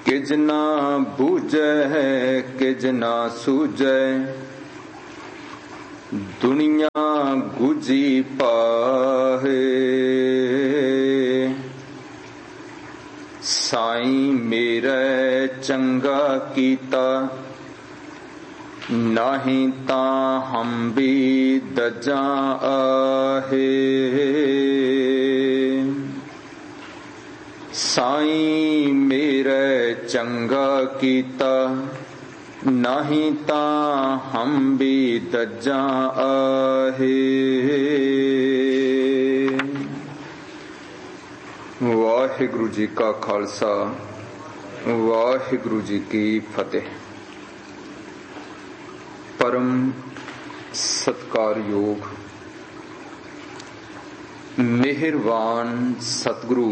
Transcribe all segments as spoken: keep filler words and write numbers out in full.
किज ना बूझै किज ना सूझै, दुनिया गुजी पाहे। साईं मेरे चंगा कीता, नहीं ता हम भी दजा आहे। साईं मेरे चंगा कीता, नहीं ता हम भी दजा आहे। वाहिगुरु जी का खालसा, वाहिगुरु जी की फतेह। परम सत्कारयोग मेहरबान सतगुरु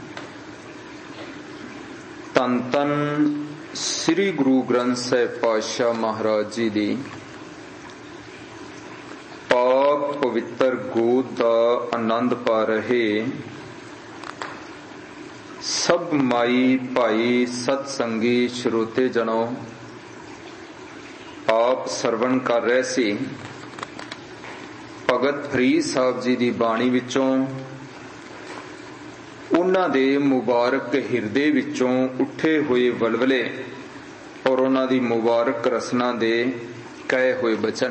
तन तन श्री गुरु ग्रंथ साहिब पातशाह महाराज जी दी पाक पवित्र गोद का आनंद पा रहे सब माई भाई सतसंगी श्रोते जनों, आप सरवण कर रहे सी भगत फरीद साहब जी दी बाणी विचों उन्हां दे मुबारक हिरदे विचों उठे हुए वलवले और उन्हां दी मुबारक रसना दे कहे हुए बचन।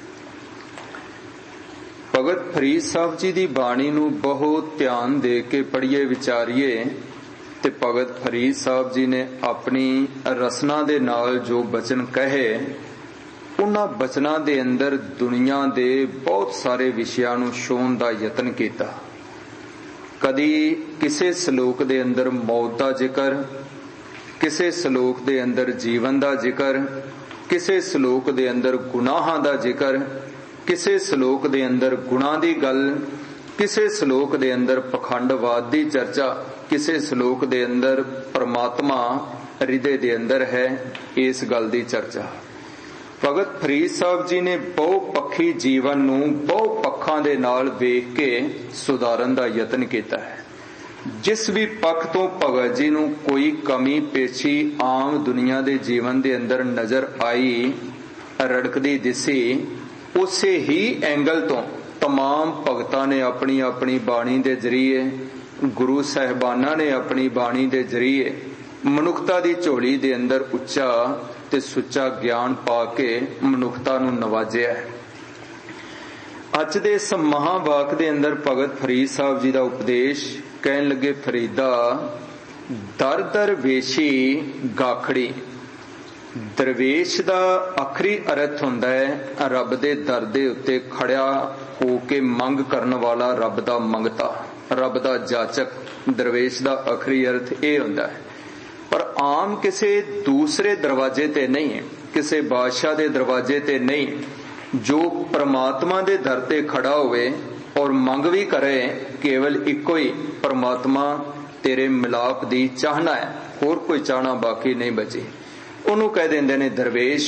भगत फरीद साहब जी दी बाणी नूं बहुत ध्यान दे के पढ़िए विचारिए ते भगत फरीद साहब जी ने अपनी रसना दे नाल जो बचन कहे उन्हां बचनां दे अंदर दुनिया दे बहुत सारे विषयां नूं छूहण दा यतन कीता। कदी किसे सलोक दे अंदर मौत दा जिक्र, किसे सलोक दे अंदर जीवन दा जिक्र, किसे सलोक दे अंदर गुनाहां दा जिक्र, किसे सलोक दे अंदर गुणां दी गल, किसे सलोक दे अंदर पखंडवाद दी चर्चा, किसे सलोक दे अंदर परमात्मा हृदय दे अंदर है इस गल दी चर्चा। भगत फरीद साहब जी ने बहु पक्षी जीवन नूं बहु पक्षां दे नाल वेख के सुधारन दा यतन कीता है। जिस भी पक्ष तो भगत जी नूं कोई कमी पेशी आम दुनिया दे जीवन दे अंदर नजर आई रड़कदी दिसी, उसे ही एंगल तो तमाम भगतां ने अपनी अपनी बाणी दे जरिए, गुरु साहिबाना ने अपनी बाणी दे जरिए मनुखता दी झोली दे अंदर उच्चा ते सुच्चा ज्ञान पा के मनुखता नूं नवाजिया है। अज दे इस महावाक दे अंदर भगत फरीद साहब जी दा उपदेश कहन लगे, फरीदा दर दर वेशी गाखड़ी। दरवेश दा आखरी अर्थ हुंदा है रब दे दर दे उत्ते खड़िया हो के मंग करन वाला, रब दा मंगता, रब दा जाचक। दरवेश दा आखरी अर्थ ये हुंदा है। पर आम किसे दूसरे दरवाजे ते नहीं है, किसे बादशाह दे दरवाजे ते नहीं, जो परमात्मा दे दर ते खड़ा होवे और मंग भी करे केवल इको ही परमात्मा तेरे मिलाप दी चाहना है, होर कोई चाहना बाकी नहीं बची, उन्हों कह देंदे ने दरवेश।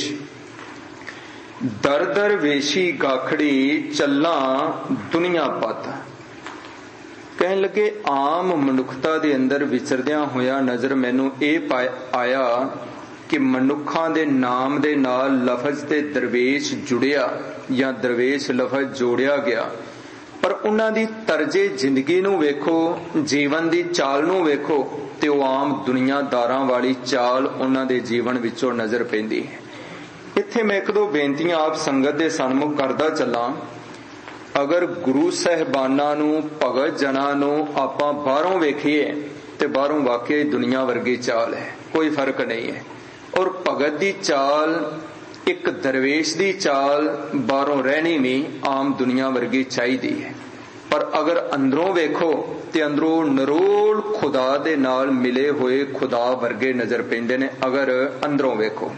दर दर वेशी गाखड़ी चला दुनिया पत। कहन लगे आम मनुखता दे अंदर विचरदियां होया नजर मैनू ये आया कि मनुखा दे नाम दे नाल लफज ते दरवेश जुड़िया या दरवेश लफज जोड़िया गया, पर उन्हां दी तरजे जिंदगी नू वेखो, जीवन दी चाल नू वेखो ते ओ आम दुनियादारां वाली चाल उन्हां दे जीवन विचों नजर पैंदी है। इत्थे मैं एक दो बेनतियां आप संगत दे सन्मुख करदा चलां। अगर गुरु साहिबाना नू भगत जना नू आपां बाहरों वेखीए ते बाहरों वाकई दुनिया वर्गी चाल है, कोई फर्क नहीं है। और भगत दी चाल एक दरवेश दी चाल बाहरों रहनी भी आम दुनिया वर्गी चाहिदी है, पर अगर अंदरों वेखो ते अंदरों नरोल खुदा दे नाल मिले हुए खुदा वर्गे नजर पैंदे ने। अगर अंदरों वेखो,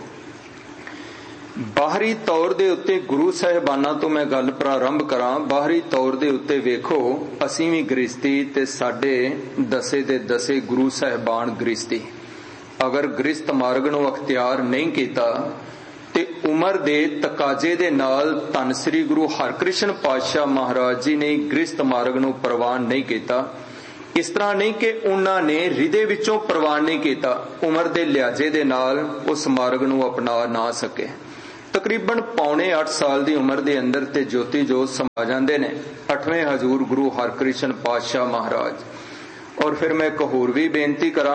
बाहरी तौर दे उत्ते गुरु साहिबाना तो मैं गल प्रारंभ करा। बाहरी तौर दे उत्ते वेखो असीं भी गृहस्थी ते साडे दसे दे दसे गुरु साहिबान गृहस्थी। अगर गृहस्थ मार्ग नूं अख्तियार नहीं कीता ते उमर दे तकाजे दे नाल धन श्री गुरु हरकृष्ण पातशाह महाराज जी ने गृहस्थ मार्ग नूं प्रवान नहीं कीता। इस तरह नहीं कि उन्होंने हृदय विचों प्रवान नहीं किया, उम्र के लिहाजे दे नाल उस मार्ग नूं अपना ना सके। तकरीबन पौने अठ साल की उम्र के अंदर ते ज्योति जोत समा जाते ने अठवें हजूर गुरु हरकृष्ण पातशाह महाराज। और फिर मैं एक होर भी बेनती करा,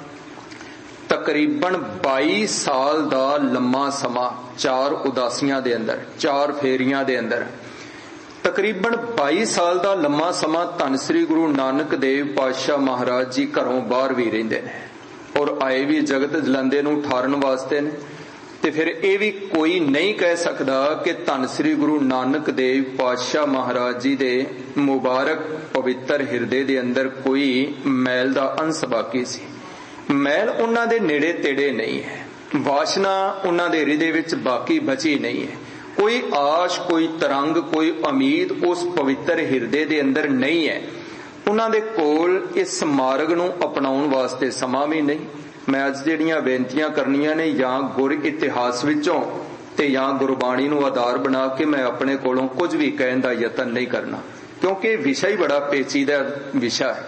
तकरीबन बाई साल का लम्मा समा चार उदासियां दे अंदर, चार फेरियां दे अंदर तकरीबन बाई साल का लम्मा समा धन श्री गुरु नानक देव पातशाह महाराज जी घरों बाहर भी रहिंदे ने और आए भी जगत जलांदे नूं ठारन वास्ते ने। ते फिर यह भी कोई नहीं कह सकता कि धन श्री गुरु नानक देव पातशाह महाराज जी दे मुबारक पवित्र हिरदे दे अंदर कोई मैल दा अंश बाकी सी। मैल उन्हां दे नेड़े तेड़े नहीं है, वासना उन्हां दे हृदय विच बाकी बची नहीं है, कोई आश, कोई तरंग, कोई उम्मीद उस पवित्र हिरदे दे अंदर नहीं है। उन्हां दे कोल इस मार्ग नूं अपनाउण वास्ते समा भी नहीं। मैं अज जिहड़ियां बेनतियां करनियां ने या गुर इतिहास विचों ते या गुरबाणी नूं आधार बना के मैं अपने कोलों कुछ भी कहण दा यतन नहीं करना, क्योंकि विषय ही बड़ा पेचीदा विषय है।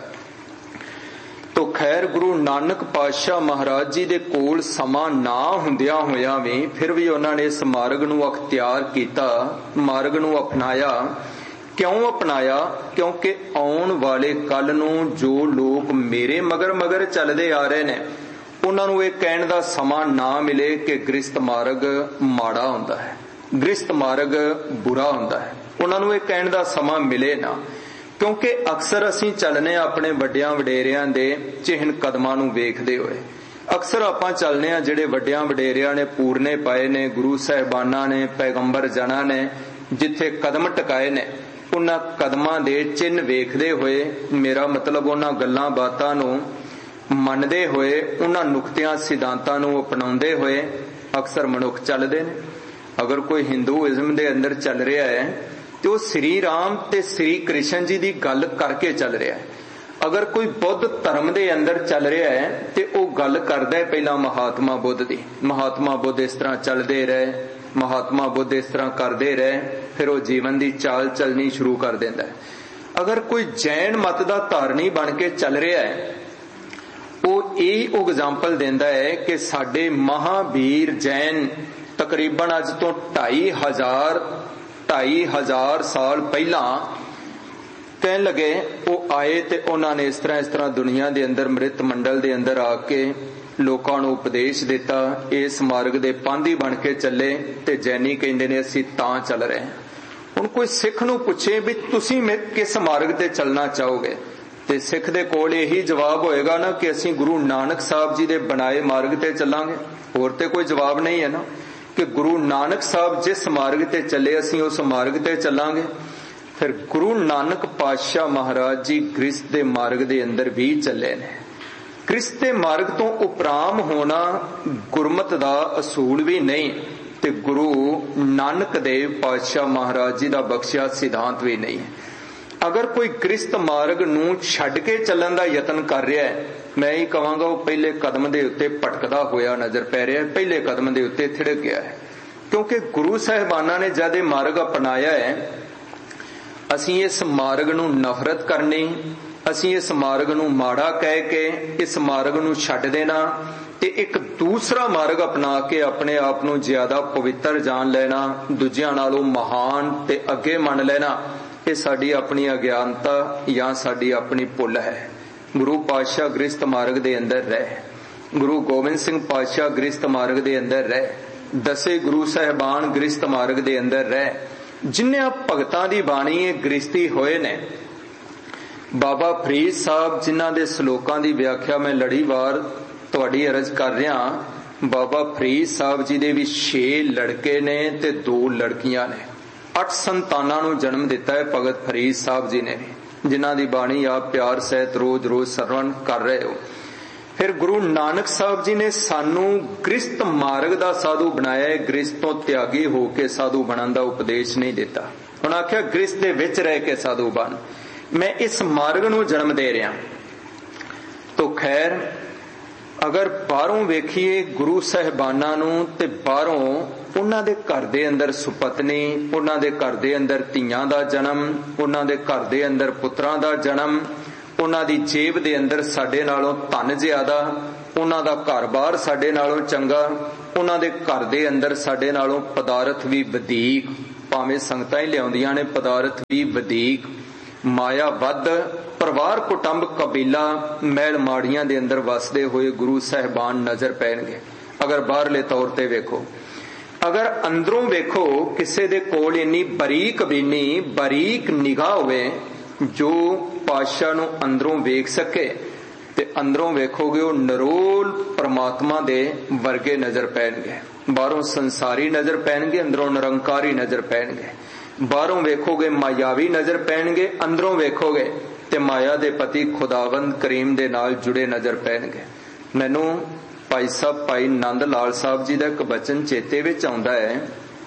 तो खैर गुरु नानक पातशाह महाराज जी दे कोल समा ना हुंदियां होया भी फिर भी उन्होंने इस मार्ग नूं अख्तियार कीता, मार्ग नूं अपनाया। क्यों अपनाया? क्योंकि आउण वाले कल नूं जो लोग मेरे मगर मगर चलदे आ रहे ने उन्हां नूं इह कहण दा समा ना मिले कि गृहस्थ मार्ग माड़ा हुंदा है, गृहस्थ मार्ग बुरा हुंदा है, उन्हां नूं इह कहण दा समा मिले ना। क्योंकि अक्सर असीं चलने अपने वड्डियां वडेरियां दे चिहन कदमां नूं वेखदे होए। अक्सर आपां चलने आ जिहड़े वड्डियां वडेरियां ने पूरने पाए ने, गुरु साहिबानां ने, पैगंबर जना ने जिथे कदम टकाए ने उन्हां कदमां दे चिन्ह वेखदे होए, मेरा मतलब उन्हां गल्लां बातां नूं मनदे होए, उन्हां नुक्तियां सिद्धांतां नूं अपनाउंदे होए अक्सर मनुख चलदे ने। अगर कोई हिंदूइज्म दे अंदर चल रहा है तो वो श्री राम ते श्री कृष्ण जी की गल करके चल रहा है। अगर कोई बुद्ध धर्म दे अंदर चल रहा है तो वो गल करदा है पहला महात्मा बुद्ध दी। महात्मा बुद्ध इस तरह चलते रहे, महात्मा बुद्ध इस तरह करते रहे, फिर वो जीवन की चाल चलनी शुरू कर देता है। अगर कोई जैन मत का धारनी बन के चल रहा है वो यही एग्जाम्पल देता है कि साडे महावीर जैन तकरीबन अज तो ढाई हजार ढाई हजार साल पहला कहन लगे वो आए ते उन्होंने इस तरह इस तरह दुनिया दे अंदर मृत मंडल दे अंदर आके लोकां नूं उपदेश दिता, इस मार्ग दे पांधी बन के चले ते जैनी कहंदे ने असीं तां चल रहे हैं। हुण कोई सिख नूं पुछे भी तुसीं किस मार्ग ते चलना चाहोगे ते सिख दे कोल यही जवाब होएगा ना कि असीं गुरु नानक साहब जी दे बनाए मार्ग ते चलांगे। होर ते कोई जवाब नहीं है ना कि गुरु नानक साहब जिस मार्ग ते चले असीं उस मार्ग ते चलांगे। फिर गुरु नानक पातशाह महाराज जी गृहस्थ दे मार्ग दे अंदर भी चले ने। गृहस्थ दे मार्ग तो उपराम होना गुरमत दा असूल भी नहीं ते गुरु नानक देव पातशाह महाराज जी दा बख्शिया सिद्धांत भी नहीं है। अगर कोई गृहस्थ मार्ग नूं छड्ड के चलण दा यतन कर रहा है, मैं ही कहांगा वो पहले कदम दे उत्ते भटकदा होया नजर पै रहा है, पहले कदम दे उत्ते थिड़क गया है। क्योंकि गुरु साहिबाना ने जद मार्ग अपनाया है, असीं इस मार्ग नूं नफरत करनी, असीं इस मार्ग नूं माड़ा कह के इस मार्ग नूं छड्ड देना ते एक दूसरा मार्ग अपना के अपने आप नूं ज्यादा पवित्र जान लेना, दूजियां नालों महान ते अगे मन लेना, ये साडी अपनी अज्ञानता या साडी अपनी भुल है। गुरु पातशाह गृहस्थ मार्ग दे अंदर रहे, गुरु गोबिंद सिंह पातशाह गृहस्थ मार्ग दे अंदर रहे, दसे गुरु साहिबान गृहस्थ मार्ग दे अंदर रहे, जिन्हें भगतां दी बाणी गृहस्थी होए ने। बाबा फरीद साहब जिन्हां दे श्लोकां दी व्याख्या मैं लड़ीवार तुहाडी अर्ज कर रहा, बाबा फरीद साहब जी दे भी छे लड़के ने ते दो लड़कियां ने, अठ संतानां नूं जन्म दिता है भगत फरीद साहब जी ने, जिन्हां दी बाणी आप प्यार सहित रोज रोज सरवण कर रहे हो। फिर गुरु नानक साहब जी ने सानू गृहस्थ मार्ग दा साधु बनाया है, गृहस्थ तो त्यागी होके साधु बनन दा उपदेश नहीं दिता। हुण आख्या गृहस्थ दे विच रह के साधु बन, मैं इस मार्ग नूं जन्म दे रहा। तो खैर अगर बाहरों वेखीए गुरु साहिबाना नूं ते बाहरों उन्हां दे घर दे अंदर सुपत्नी, उन्हां दे घर दे अंदर धीआं दा जन्म, उन्हां दे घर दे अंदर पुत्रां दा जन्म, ਉਹਨਾਂ ਦੀ ਜੇਬ ਦੇ ਅੰਦਰ ਸਾਡੇ ਨਾਲੋਂ ਧਨ ਜ਼ਿਆਦਾ, ਉਹਨਾਂ ਦਾ ਘਰ-ਬਾਰ ਸਾਡੇ ਨਾਲੋਂ ਚੰਗਾ, ਉਹਨਾਂ ਦੇ ਘਰ ਦੇ ਅੰਦਰ ਸਾਡੇ ਨਾਲੋਂ ਪਦਾਰਥ ਵੀ ਵਧੀਕ, ਭਾਵੇਂ ਸੰਗਤਾਂ ਹੀ ਲਿਆਉਂਦੀਆਂ ਨੇ, ਪਦਾਰਥ ਵੀ ਵਧੀਕ, ਮਾਇਆ ਵੱਧ, ਪਰਿਵਾਰ ਕੁਟੁੰਬ ਕਬੀਲਾ ਮਹਿਲ ਮਾੜੀਆਂ ਦੇ ਅੰਦਰ ਵਸਦੇ ਹੋਏ ਗੁਰੂ ਸਾਹਿਬਾਨ ਨਜ਼ਰ ਪੈਣਗੇ। ਅਗਰ ਬਾਹਰਲੇ ਤੌਰ ਤੇ ਵੇਖੋ, ਅਗਰ ਅੰਦਰੋਂ ਵੇਖੋ, ਕਿਸੇ ਦੇ ਕੋਲ ਇੰਨੀ ਬਰੀਕ ਬੀਨੀ ਬਰੀਕ ਨਿਗਾਹ ਹੋਵੇ ਜੋ ਪਾਤਸ਼ਾਹ ਨੂੰ ਅੰਦਰੋਂ ਵੇਖ ਸਕੇ, ਤੇ ਅੰਦਰੋਂ ਵੇਖੋਗੇ ਉਹ ਨਿਰੋਲ ਪਰਮਾਤਮਾ ਦੇ ਵਰਗੇ ਨਜ਼ਰ ਪੈਣਗੇ। ਬਾਹਰੋਂ ਸੰਸਾਰੀ ਨਜ਼ਰ ਪੈਣਗੇ, ਅੰਦਰੋਂ ਨਿਰੰਕਾਰੀ ਨਜ਼ਰ ਪੈਣਗੇ। ਬਾਹਰੋਂ ਵੇਖੋਗੇ ਮਾਇਆਵੀ ਨਜ਼ਰ ਪੈਣਗੇ, ਅੰਦਰੋਂ ਵੇਖੋਗੇ ਤੇ ਮਾਇਆ ਦੇ ਪਤੀ ਖੁਦਾਵੰਦ ਕਰੀਮ ਦੇ ਨਾਲ ਜੁੜੇ ਨਜ਼ਰ ਪੈਣਗੇ। ਮੈਨੂੰ ਭਾਈ ਸਾਹਿਬ ਭਾਈ ਨੰਦ ਲਾਲ ਸਾਹਿਬ ਜੀ ਦਾ ਇੱਕ ਬਚਨ ਚੇਤੇ ਵਿੱਚ ਆਉਂਦਾ ਹੈ।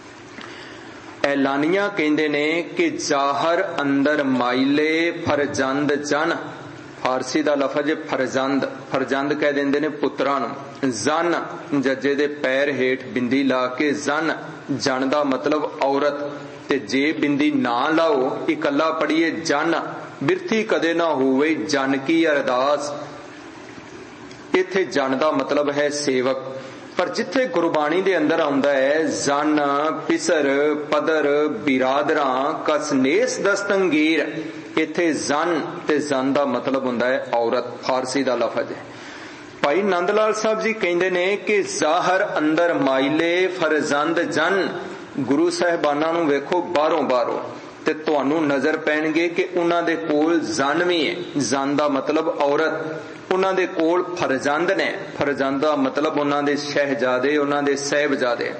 ਐਲਾਨੀਆਂ ਕਹਿੰਦੇ ਨੇ ਕਿ ਜ਼ਾਹਰ ਅੰਦਰ ਮਾਇਲੇ ਫਰਜੰਦ ਜਨ, ਫਾਰਸੀ ਦਾ ਲਫ਼ਜ਼ ਫਰਜੰਦ, ਫਰਜੰਦ ਕਹਿ ਦਿੰਦੇ ਨੇ ਪੁੱਤਰਾਂ ਨੂੰ। ਜਨ ਜੱਜੇ ਦੇ ਪੈਰ ਹੇਠ ਬਿੰਦੀ ਲਾ ਕੇ ਜਨ, ਜਨ ਦਾ ਮਤਲਬ ਔਰਤ, ਤੇ ਜੇ ਬਿੰਦੀ ਨਾ ਲਾਓ ਇਕੱਲਾ ਪੜੀਏ ਜਨ, ਬਿਰਥੀ ਕਦੇ ਨਾ ਹੋਵੇ ਜਨ ਕੀ ਅਰਦਾਸ। ਇੱਥੇ ਜਨ ਦਾ ਮਤਲਬ ਹੈ ਸੇਵਕ, ਪਰ ਜਿੱਥੇ ਗੁਰਬਾਣੀ ਦੇ ਅੰਦਰ ਆਉਂਦਾ ਹੈ ਜਨ ਪਿਸਰ ਪਦਰ ਬਿਰਾਦਰਾਂ ਕਸਨੇਸ ਦਸਤੰਗੀਰ, ਇੱਥੇ ਜਨ ਤੇ ਜਨ ਦਾ ਮਤਲਬ ਹੁੰਦਾ ਹੈ ਔਰਤ, ਫਾਰਸੀ ਦਾ ਲਫ਼ਜ਼ ਹੈ। ਭਾਈ ਨੰਦ ਲਾਲ ਸਾਹਿਬ ਜੀ ਕਹਿੰਦੇ ਨੇ ਕਿ ਜ਼ਾਹਰ ਅੰਦਰ ਮਾਇਲੇ ਫਰਜ਼ੰਦ ਜਨ, ਗੁਰੂ ਸਾਹਿਬਾਨਾਂ ਨੂੰ ਵੇਖੋ ਬਾਹਰੋਂ ਬਾਹਰੋਂ ਤੇ ਤੁਹਾਨੂੰ ਨਜ਼ਰ ਪੈਣਗੇ ਕਿ ਉਹਨਾਂ ਦੇ ਕੋਲ ਜਨ ਵੀ ਹੈ, ਜਨ ਦਾ ਮਤਲਬ ਔਰਤ, ਉਹਨਾਂ ਦੇ ਕੋਲ ਫਰਜ਼ੰਦ ਨੇ, ਫਰਜ਼ੰਦ ਦਾ ਮਤਲਬ ਉਹਨਾਂ ਦੇ ਸ਼ਹਿਜ਼ਾਦੇ, ਉਹਨਾਂ ਦੇ ਸਾਹਿਬਜ਼ਾਦੇ।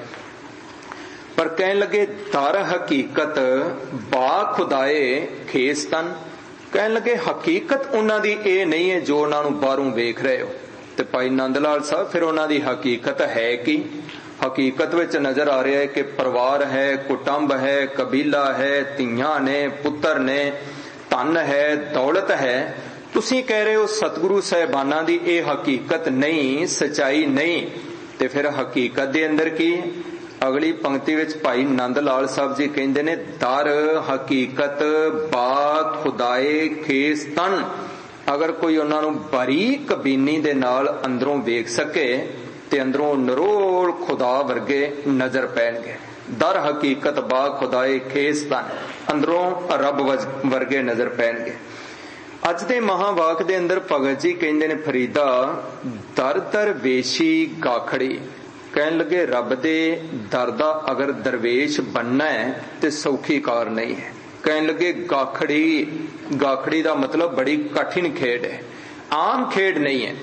ਪਰ ਕਹਿਣ ਲੱਗੇ ਦਰ ਹਕੀਕਤ ਬਾ ਖੁਦਾਏ ਖੇਸਤਨ, ਕਹਿਣ ਲੱਗੇ ਹਕੀਕਤ ਉਹਨਾਂ ਦੀ ਇਹ ਨਹੀਂ ਹੈ ਜੋ ਉਹਨਾਂ ਨੂੰ ਬਾਹਰੋਂ ਵੇਖ ਰਹੇ ਹੋ। ਤੇ ਭਾਈ ਨੰਦ ਲਾਲ ਸਾਹਿਬ ਫਿਰ ਉਹਨਾਂ ਦੀ ਹਕੀਕਤ ਹੈ ਕੀ? ਹਕੀਕਤ ਵਿੱਚ ਨਜ਼ਰ ਆ ਰਿਹਾ ਹੈ ਕਿ ਪਰਿਵਾਰ ਹੈ, ਕੁਟੁੰਬ ਹੈ, ਕਬੀਲਾ ਹੈ, ਧੀਆਂ ਨੇ, ਪੁੱਤਰ ਨੇ, ਧਨ ਹੈ, ਦੌਲਤ ਹੈ। ਤੁਸੀਂ ਕਹਿ ਰਹੇ ਹੋ ਸਤਿਗੁਰੂ ਸਾਹਿਬਾਨਾਂ ਦੀ ਇਹ ਹਕੀਕਤ ਨਹੀਂ, ਸਚਾਈ ਨਹੀਂ, ਤੇ ਫਿਰ ਹਕੀਕਤ ਦੇ ਅੰਦਰ ਕੀ? ਅਗਲੀ ਪੰਕਤੀ ਵਿੱਚ ਭਾਈ ਨੰਦ ਲਾਲ ਸਾਹਿਬ ਜੀ ਕਹਿੰਦੇ ਨੇ ਦਰ ਹਕੀਕਤ ਬਾ ਖੁਦਾਏ ਖੇਸ ਤਨ, ਅਗਰ ਕੋਈ ਉਹਨਾਂ ਨੂੰ ਬਾਰੀਕ ਬੀਨੀ ਦੇ ਨਾਲ ਅੰਦਰੋਂ ਵੇਖ ਸਕੇ ਤੇ ਅੰਦਰੋਂ ਨਿਰੋਲ ਖੁਦਾ ਵਰਗੇ ਨਜ਼ਰ ਪੈਣਗੇ। ਦਰ ਹਕੀਕਤ ਬਾ ਖੁਦਾਏ ਖੇਸ ਤਨ, ਅੰਦਰੋਂ ਰੱਬ ਵਰਗੇ ਨਜ਼ਰ ਪੈਣਗੇ। ਅੱਜ ਦੇ ਮਹਾਵਾਕ ਦੇ ਅੰਦਰ ਭਗਤ ਜੀ ਕਹਿੰਦੇ ਨੇ ਫਰੀਦਾ ਦਰ ਦਰ ਵੇਸ਼ੀ ਗਾਖੜੀ, ਕਹਿਣ ਲੱਗੇ ਰੱਬ ਦੇ ਦਰ ਦਾ ਅਗਰ ਦਰਵੇਸ਼ ਬਣਨਾ ਹੈ ਤੇ ਸੌਖੀ ਕਾਰ ਨਹੀਂ ਹੈ। ਕਹਿਣ ਲੱਗੇ ਗਾਖੜੀ, ਗਾਖੜੀ ਦਾ ਮਤਲਬ ਬੜੀ ਕਠਿਨ ਖੇਡ ਹੈ, ਆਮ ਖੇਡ ਨਹੀਂ ਹੈ।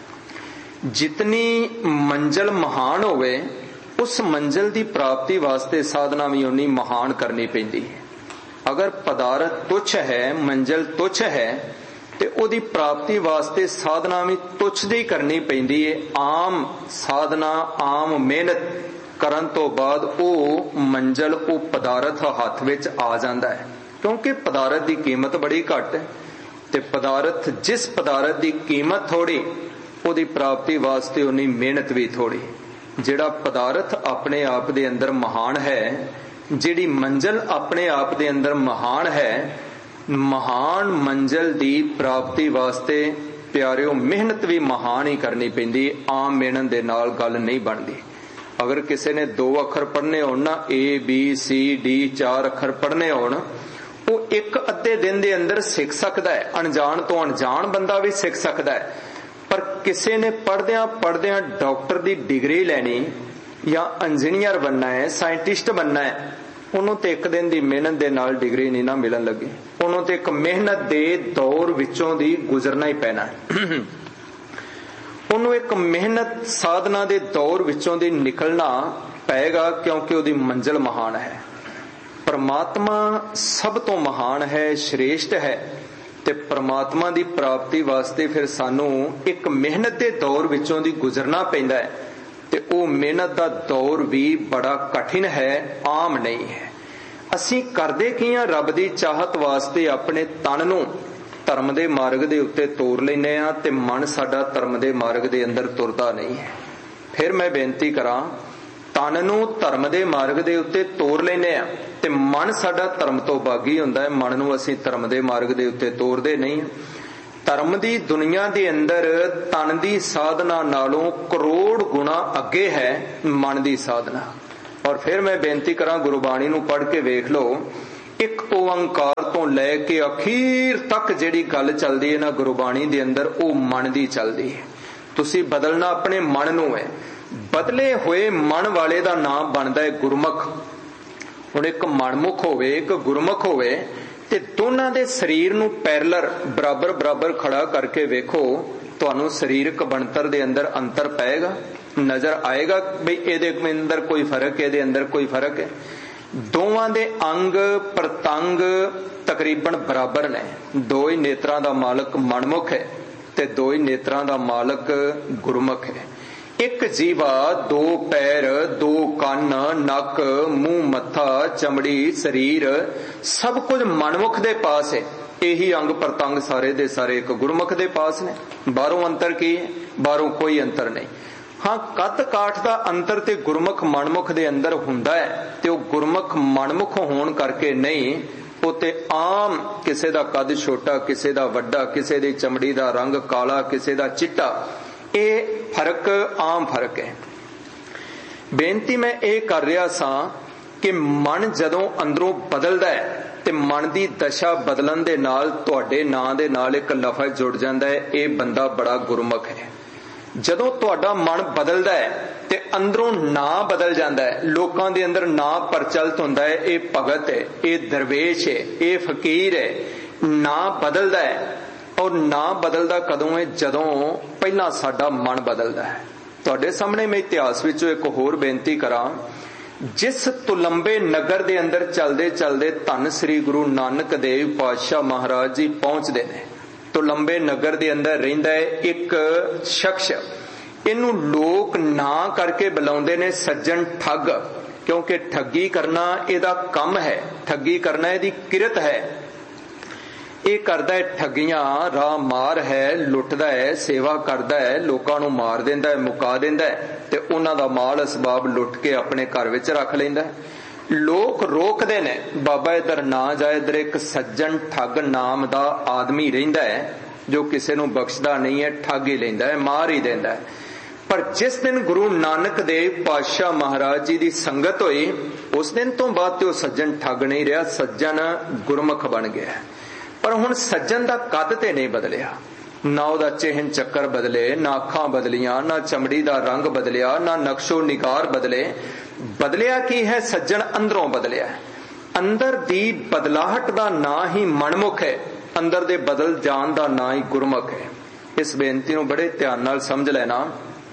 ਜਿਤਨੀ ਮੰਜ਼ਲ ਮਹਾਨ ਹੋਵੇ ਉਸ ਮੰਜ਼ਲ ਦੀ ਪ੍ਰਾਪਤੀ ਵਾਸਤੇ ਸਾਧਨਾ ਵੀ ਉਨੀ ਮਹਾਨ ਕਰਨੀ ਪੈਂਦੀ ਹੈ। ਅਗਰ ਪਦਾਰਥ ਤੁੱਛ ਹੈ, ਮੰਜ਼ਲ ਤੁੱਛ ਹੈ, ਤੇ ਉਹਦੀ ਪ੍ਰਾਪਤੀ ਵਾਸਤੇ ਸਾਧਨਾ ਵੀ ਤੁੱਛ ਦੀ ਕਰਨੀ ਪੈਂਦੀ ਹੈ। ਆਮ ਸਾਧਨਾ, ਆਮ ਮਿਹਨਤ ਕਰਨ ਤੋਂ ਬਾਅਦ ਉਹ ਮੰਜ਼ਲ, ਉਹ ਪਦਾਰਥ ਹੱਥ ਵਿੱਚ ਆ ਜਾਂਦਾ ਹੈ, ਕਿਉਂਕਿ ਪਦਾਰਥ ਦੀ ਕੀਮਤ ਬੜੀ ਘੱਟ ਹੈ। ਤੇ ਪਦਾਰਥ, ਜਿਸ ਪਦਾਰਥ ਦੀ ਕੀਮਤ ਥੋੜੀ, ਉਹਦੀ ਪ੍ਰਾਪਤੀ ਵਾਸਤੇ ਉਨੀ ਮਿਹਨਤ ਵੀ ਥੋੜੀ। ਜਿਹੜਾ ਪਦਾਰਥ ਆਪਣੇ ਆਪ ਦੇ ਅੰਦਰ ਮਹਾਨ ਹੈ, ਜਿਹੜੀ ਮੰਜ਼ਲ ਆਪਣੇ ਆਪ ਦੇ ਅੰਦਰ ਮਹਾਨ ਹੈ, ਮਹਾਨ ਮੰਜ਼ਲ ਦੀ ਪ੍ਰਾਪਤੀ ਵਾਸਤੇ ਪਿਆਰਿਓ ਮਿਹਨਤ ਵੀ ਮਹਾਨ ਹੀ ਕਰਨੀ ਪੈਂਦੀ। ਆਮ ਮਿਹਨਤ ਦੇ ਨਾਲ ਗੱਲ ਨਹੀਂ ਬਣਦੀ। ਅਗਰ ਕਿਸੇ ਨੇ ਦੋ ਅੱਖਰ ਪੜ੍ਹਨੇ ਹੋਣ ਨਾ, ਏ ਬੀ ਸੀ ਡੀ ਚਾਰ ਅੱਖਰ ਪੜ੍ਹਨੇ ਹੋਣ, ਉਹ ਇੱਕ ਅੱਧੇ ਦਿਨ ਦੇ ਅੰਦਰ ਸਿੱਖ ਸਕਦਾ ਹੈ। ਅਣਜਾਣ ਤੋਂ ਅਣਜਾਣ ਬੰਦਾ ਵੀ ਸਿੱਖ ਸਕਦਾ ਹੈ। ਪਰ ਕਿਸੇ ਨੇ ਪੜ੍ਹਦਿਆਂ ਪੜ੍ਹਦਿਆਂ ਡਾਕਟਰ ਦੀ ਡਿਗਰੀ ਲੈਣੀ ਜਾਂ ਇੰਜੀਨੀਅਰ ਬਣਨਾ ਹੈ, ਸਾਇੰਟਿਸਟ ਬਣਨਾ ਹੈ, ਉਹਨੂੰ ਤੇ ਇੱਕ ਦਿਨ ਦੀ ਮਿਹਨਤ ਦੇ ਨਾਲ ਡਿਗਰੀ ਨਹੀਂ ਨਾ ਮਿਲਣ ਲੱਗੀ। ਉਹਨੂੰ ਤੇ ਇੱਕ ਮਿਹਨਤ ਦੇ ਦੌਰ ਵਿੱਚੋਂ ਦੀ ਗੁਜ਼ਰਨਾ ਹੀ ਪੈਣਾ ਹੈ। ਉਹਨੂੰ ਇੱਕ ਮਿਹਨਤ ਸਾਧਨਾ ਦੇ ਦੌਰ ਵਿੱਚੋਂ ਦੀ ਨਿਕਲਣਾ ਪਏਗਾ, ਕਿਉਂਕਿ ਉਹਦੀ ਮੰਜ਼ਿਲ ਮਹਾਨ ਹੈ। ਪਰਮਾਤਮਾ ਸਭ ਤੋਂ ਮਹਾਨ ਹੈ, ਸ਼੍ਰੇਸ਼ਟ ਹੈ, ਤੇ ਪਰਮਾਤਮਾ ਦੀ ਪ੍ਰਾਪਤੀ ਵਾਸਤੇ ਫਿਰ ਸਾਨੂੰ ਇੱਕ ਮਿਹਨਤ ਦੇ ਦੌਰ ਵਿੱਚੋਂ ਦੀ ਗੁਜ਼ਰਨਾ ਪੈਂਦਾ ਹੈ। ਤੇ ਉਹ ਮਿਹਨਤ ਦਾ ਦੌਰ ਵੀ ਬੜਾ ਕਠਿਨ ਹੈ, ਆਮ ਨਹੀਂ ਹੈ। ਅਸੀਂ ਕਰਦੇ ਕੀ ਹਾਂ? ਰੱਬ ਦੀ ਚਾਹਤ ਵਾਸਤੇ ਆਪਣੇ ਤਨ ਨੂੰ ਧਰਮ ਦੇ ਮਾਰਗ ਦੇ ਉੱਤੇ ਤੋਰ ਲੈਂਦੇ ਹਾਂ, ਤੇ ਮਨ ਸਾਡਾ ਧਰਮ ਦੇ ਮਾਰਗ ਦੇ ਅੰਦਰ ਤੁਰਦਾ ਨਹੀਂ ਹੈ। ਫਿਰ ਮੈਂ ਬੇਨਤੀ ਕਰਾਂ, ਤਨ ਨੂੰ ਧਰਮ ਦੇ ਮਾਰਗ ਦੇ ਉੱਤੇ ਤੋਰ ਲੈਂਦੇ ਹਾਂ ਤੇ ਮਨ ਸਾਡਾ ਧਰਮ ਤੋਂ ਬਾਗੀ ਹੁੰਦਾ ਹੈ। ਮਨ ਨੂੰ ਅਸੀਂ ਧਰਮ ਦੇ ਮਾਰਗ ਦੇ ਉੱਤੇ ਤੋਰਦੇ ਨਹੀਂ। ਧਰਮ ਦੀ ਦੁਨੀਆ ਦੇ ਅੰਦਰ ਤਨ ਦੀ ਸਾਧਨਾ ਨਾਲੋਂ ਕਰੋੜ ਗੁਣਾ ਅੱਗੇ ਹੈ ਮਨ ਦੀ ਸਾਧਨਾ। ਔਰ ਫਿਰ ਮੈਂ ਬੇਨਤੀ ਕਰਾਂ, ਗੁਰਬਾਣੀ ਨੂੰ ਪੜ੍ਹ ਕੇ ਵੇਖ ਲਓ, ਇੱਕ ਓੰਕਾਰ ਤੋਂ ਲੈ ਕੇ ਅਖੀਰ ਤੱਕ ਜਿਹੜੀ ਗੱਲ ਚੱਲਦੀ ਹੈ ਨਾ ਗੁਰਬਾਣੀ ਦੇ ਅੰਦਰ, ਉਹ ਮਨ ਦੀ ਚੱਲਦੀ ਹੈ। ਤੁਸੀਂ ਬਦਲਣਾ ਆਪਣੇ ਮਨ ਨੂੰ ਹੈ। ਬਦਲੇ ਹੋਏ ਮਨ ਵਾਲੇ ਦਾ ਨਾਮ ਬਣਦਾ ਹੈ ਗੁਰਮੁਖ। ਹੁਣ ਇੱਕ ਮਨਮੁਖ ਹੋਵੇ, ਇੱਕ ਗੁਰਮੁਖ ਹੋਵੇ, ਤੇ ਦੋਨਾਂ ਦੇ ਸਰੀਰ ਨੂੰ ਪੈਰਲਰ ਬਰਾਬਰ ਬਰਾਬਰ ਖੜਾ ਕਰਕੇ ਵੇਖੋ, ਤੁਹਾਨੂੰ ਸਰੀਰਕ ਬਣਤਰ ਦੇ ਅੰਦਰ ਅੰਤਰ ਪਏਗਾ, ਨਜ਼ਰ ਆਏਗਾ ਬਈ ਇਹਦੇ ਅੰਦਰ ਕੋਈ ਫਰਕ, ਇਹਦੇ ਅੰਦਰ ਕੋਈ ਫਰਕ ਹੈ। ਦੋਵਾਂ ਦੇ ਅੰਗ ਪ੍ਰਤੰਗ ਤਕਰੀਬਨ ਬਰਾਬਰ ਨੇ। ਦੋ ਹੀ ਨੇਤਰਾਂ ਦਾ ਮਾਲਕ ਮਨਮੁਖ ਹੈ ਤੇ ਦੋ ਹੀ ਨੇਤਰਾਂ ਦਾ ਮਾਲਕ ਗੁਰਮੁਖ ਹੈ। ਇੱਕ ਜੀਵਾ, ਦੋ ਪੈਰ, ਦੋ ਕੰਨ, ਨੱਕ, ਮੂੰਹ, ਮੱਥਾ, ਚਮੜੀ, ਸਰੀਰ, ਸਭ ਕੁਝ ਮਨਮੁਖ ਦੇ ਪਾਸ ਹੈ। ਇਹੀ ਅੰਗ ਪ੍ਰਤੰਗ ਸਾਰੇ ਦੇ ਸਾਰੇ ਇੱਕ ਗੁਰਮੁਖ ਦੇ ਪਾਸ ਨੇ। ਬਾਹਰੋਂ ਅੰਤਰ ਕੀ ਹੈ? ਬਾਹਰੋਂ ਕੋਈ ਅੰਤਰ ਨਹੀਂ। ਹਾਂ, ਕੱਦ ਕਾਠ ਦਾ ਅੰਤਰ ਤੇ ਗੁਰਮੁਖ ਮਨਮੁਖ ਦੇ ਅੰਦਰ ਹੁੰਦਾ ਹੈ, ਤੇ ਉਹ ਗੁਰਮੁਖ ਮਨਮੁਖ ਹੋਣ ਕਰਕੇ ਨਹੀਂ, ਉਹ ਤੇ ਆਮ ਕਿਸੇ ਦਾ ਕੱਦ ਛੋਟਾ, ਕਿਸੇ ਦਾ ਵੱਡਾ, ਕਿਸੇ ਦੀ ਚਮੜੀ ਦਾ ਰੰਗ ਕਾਲਾ, ਕਿਸੇ ਦਾ ਚਿੱਟਾ, ਇਹ ਫਰਕ ਆਮ ਫਰਕ ਹੈ। ਬੇਨਤੀ ਮੈਂ ਇਹ ਕਰ ਰਿਹਾ ਸਾਂ ਕਿ ਮਨ ਜਦੋਂ ਅੰਦਰੋਂ ਬਦਲਦਾ ਹੈ ਤੇ ਮਨ ਦੀ ਦਸ਼ਾ ਬਦਲਣ ਦੇ ਨਾਲ ਤੁਹਾਡੇ ਨਾਂ ਦੇ ਨਾਲ ਇੱਕ ਲਫ਼ਜ਼ ਜੁੜ ਜਾਂਦਾ ਹੈ, ਇਹ ਬੰਦਾ ਬੜਾ ਗੁਰਮੁਖ ਹੈ। ਜਦੋਂ ਤੁਹਾਡਾ ਮਨ ਬਦਲਦਾ ਹੈ ਤੇ ਅੰਦਰੋਂ ਨਾਂ ਬਦਲ ਜਾਂਦਾ ਹੈ, ਲੋਕਾਂ ਦੇ ਅੰਦਰ ਨਾਂ ਪ੍ਰਚਲਿਤ ਹੁੰਦਾ ਹੈ, ਇਹ ਭਗਤ ਹੈ, ਇਹ ਦਰਵੇਸ਼ ਹੈ, ਇਹ ਫਕੀਰ ਹੈ। ਨਾਂ ਬਦਲਦਾ ਹੈ। ਔਰ ਨਾਂ ਬਦਲਦਾ ਕਦੋਂ ਹੈ? ਜਦੋਂ ਪਹਿਲਾਂ ਸਾਡਾ ਮਨ ਬਦਲਦਾ ਹੈ। ਤੁਹਾਡੇ ਸਾਹਮਣੇ ਮੈਂ ਇਤਿਹਾਸ ਵਿੱਚੋਂ ਇੱਕ ਹੋਰ ਬੇਨਤੀ ਕਰਾਂ। ਜਿਸ ਤੁਲੰਬੇ ਨਗਰ ਦੇ ਅੰਦਰ ਚਲਦੇ ਚਲਦੇ ਧੰਨ ਸ੍ਰੀ ਗੁਰੂ ਨਾਨਕ ਦੇਵ ਪਾਤਸ਼ਾਹ ਮਹਾਰਾਜ ਜੀ ਪਹੁੰਚਦੇ ਨੇ। ਤੁਲੰਬੇ ਨਗਰ ਦੇ ਅੰਦਰ ਰਹਿੰਦਾ ਹੈ ਇੱਕ ਸ਼ਖਸ, ਇਹਨੂੰ ਲੋਕ ਨਾਂ ਕਰਕੇ ਬੁਲਾਉਂਦੇ ਨੇ ਸੱਜਣ ਠੱਗ, ਕਿਉਂਕਿ ਠੱਗੀ ਕਰਨਾ ਇਹਦਾ ਕੰਮ ਹੈ, ਠੱਗੀ ਕਰਨਾ ਇਹਦੀ ਕਿਰਤ ਹੈ। ਇਹ ਕਰਦਾ ਹੈ ਠੱਗੀਆਂ, ਰਾਹ ਮਾਰ ਹੈ, ਲੁੱਟਦਾ ਹੈ, ਸੇਵਾ ਕਰਦਾ ਹੈ, ਲੋਕਾਂ ਨੂੰ ਮਾਰ ਦਿੰਦਾ ਹੈ, ਮੁਕਾ ਦਿੰਦਾ ਹੈ, ਤੇ ਉਹਨਾਂ ਦਾ ਮਾਲ ਅਸਬਾਬ ਲੁੱਟ ਕੇ ਆਪਣੇ ਘਰ ਵਿੱਚ ਰੱਖ ਲੈਂਦਾ ਹੈ। ਲੋਕ ਰੋਕਦੇ ਨੇ, ਬਾਬਾ ਇਧਰ ਨਾ ਜਾ, ਇਧਰ ਇੱਕ ਸੱਜਣ ਠੱਗ ਨਾਮ ਦਾ ਆਦਮੀ ਰਹਿੰਦਾ ਹੈ ਜੋ ਕਿਸੇ ਨੂੰ ਬਖਸ਼ਦਾ ਨਹੀਂ ਹੈ, ਠੱਗ ਹੀ ਲੈਂਦਾ ਹੈ, ਮਾਰ ਹੀ ਦਿੰਦਾ ਹੈ। ਪਰ ਜਿਸ ਦਿਨ ਗੁਰੂ ਨਾਨਕ ਦੇਵ ਪਾਤਸ਼ਾਹ ਮਹਾਰਾਜ ਜੀ ਦੀ ਸੰਗਤ ਹੋਈ, ਉਸ ਦਿਨ ਤੋਂ ਬਾਅਦ ਤੇ ਉਹ ਸੱਜਣ ਠੱਗ ਨਹੀਂ ਰਿਹਾ, ਸੱਜਣ ਗੁਰਮੁਖ ਬਣ ਗਿਆ। ਪਰ ਹੁਣ ਸੱਜਣ ਦਾ ਕੱਦ ਤੇ ਨਹੀਂ ਬਦਲਿਆ, ਨਾ ਉਹਦਾ ਚਿਹਨ ਚੱਕਰ ਬਦਲੇ, ਨਾ ਅੱਖਾਂ ਬਦਲੀਆਂ, ਨਾ ਚਮੜੀ ਦਾ ਰੰਗ ਬਦਲਿਆ, ਨਾ ਨਕਸ਼ੋ ਨਿਗਾਰ ਬਦਲੇ। ਬਦਲਿਆ ਕੀ ਹੈ? ਸੱਜਣ ਅੰਦਰੋਂ ਬਦਲਿਆ। ਅੰਦਰ ਦੀ ਬਦਲਾਹਟ ਦਾ ਨਾਂ ਹੀ ਮਨਮੁਖ ਹੈ, ਅੰਦਰ ਦੇ ਬਦਲ ਜਾਣ ਦਾ ਨਾਂ ਹੀ ਗੁਰਮੁਖ ਹੈ। ਇਸ ਬੇਨਤੀ ਨੂੰ ਬੜੇ ਧਿਆਨ ਨਾਲ ਸਮਝ ਲੈਣਾ।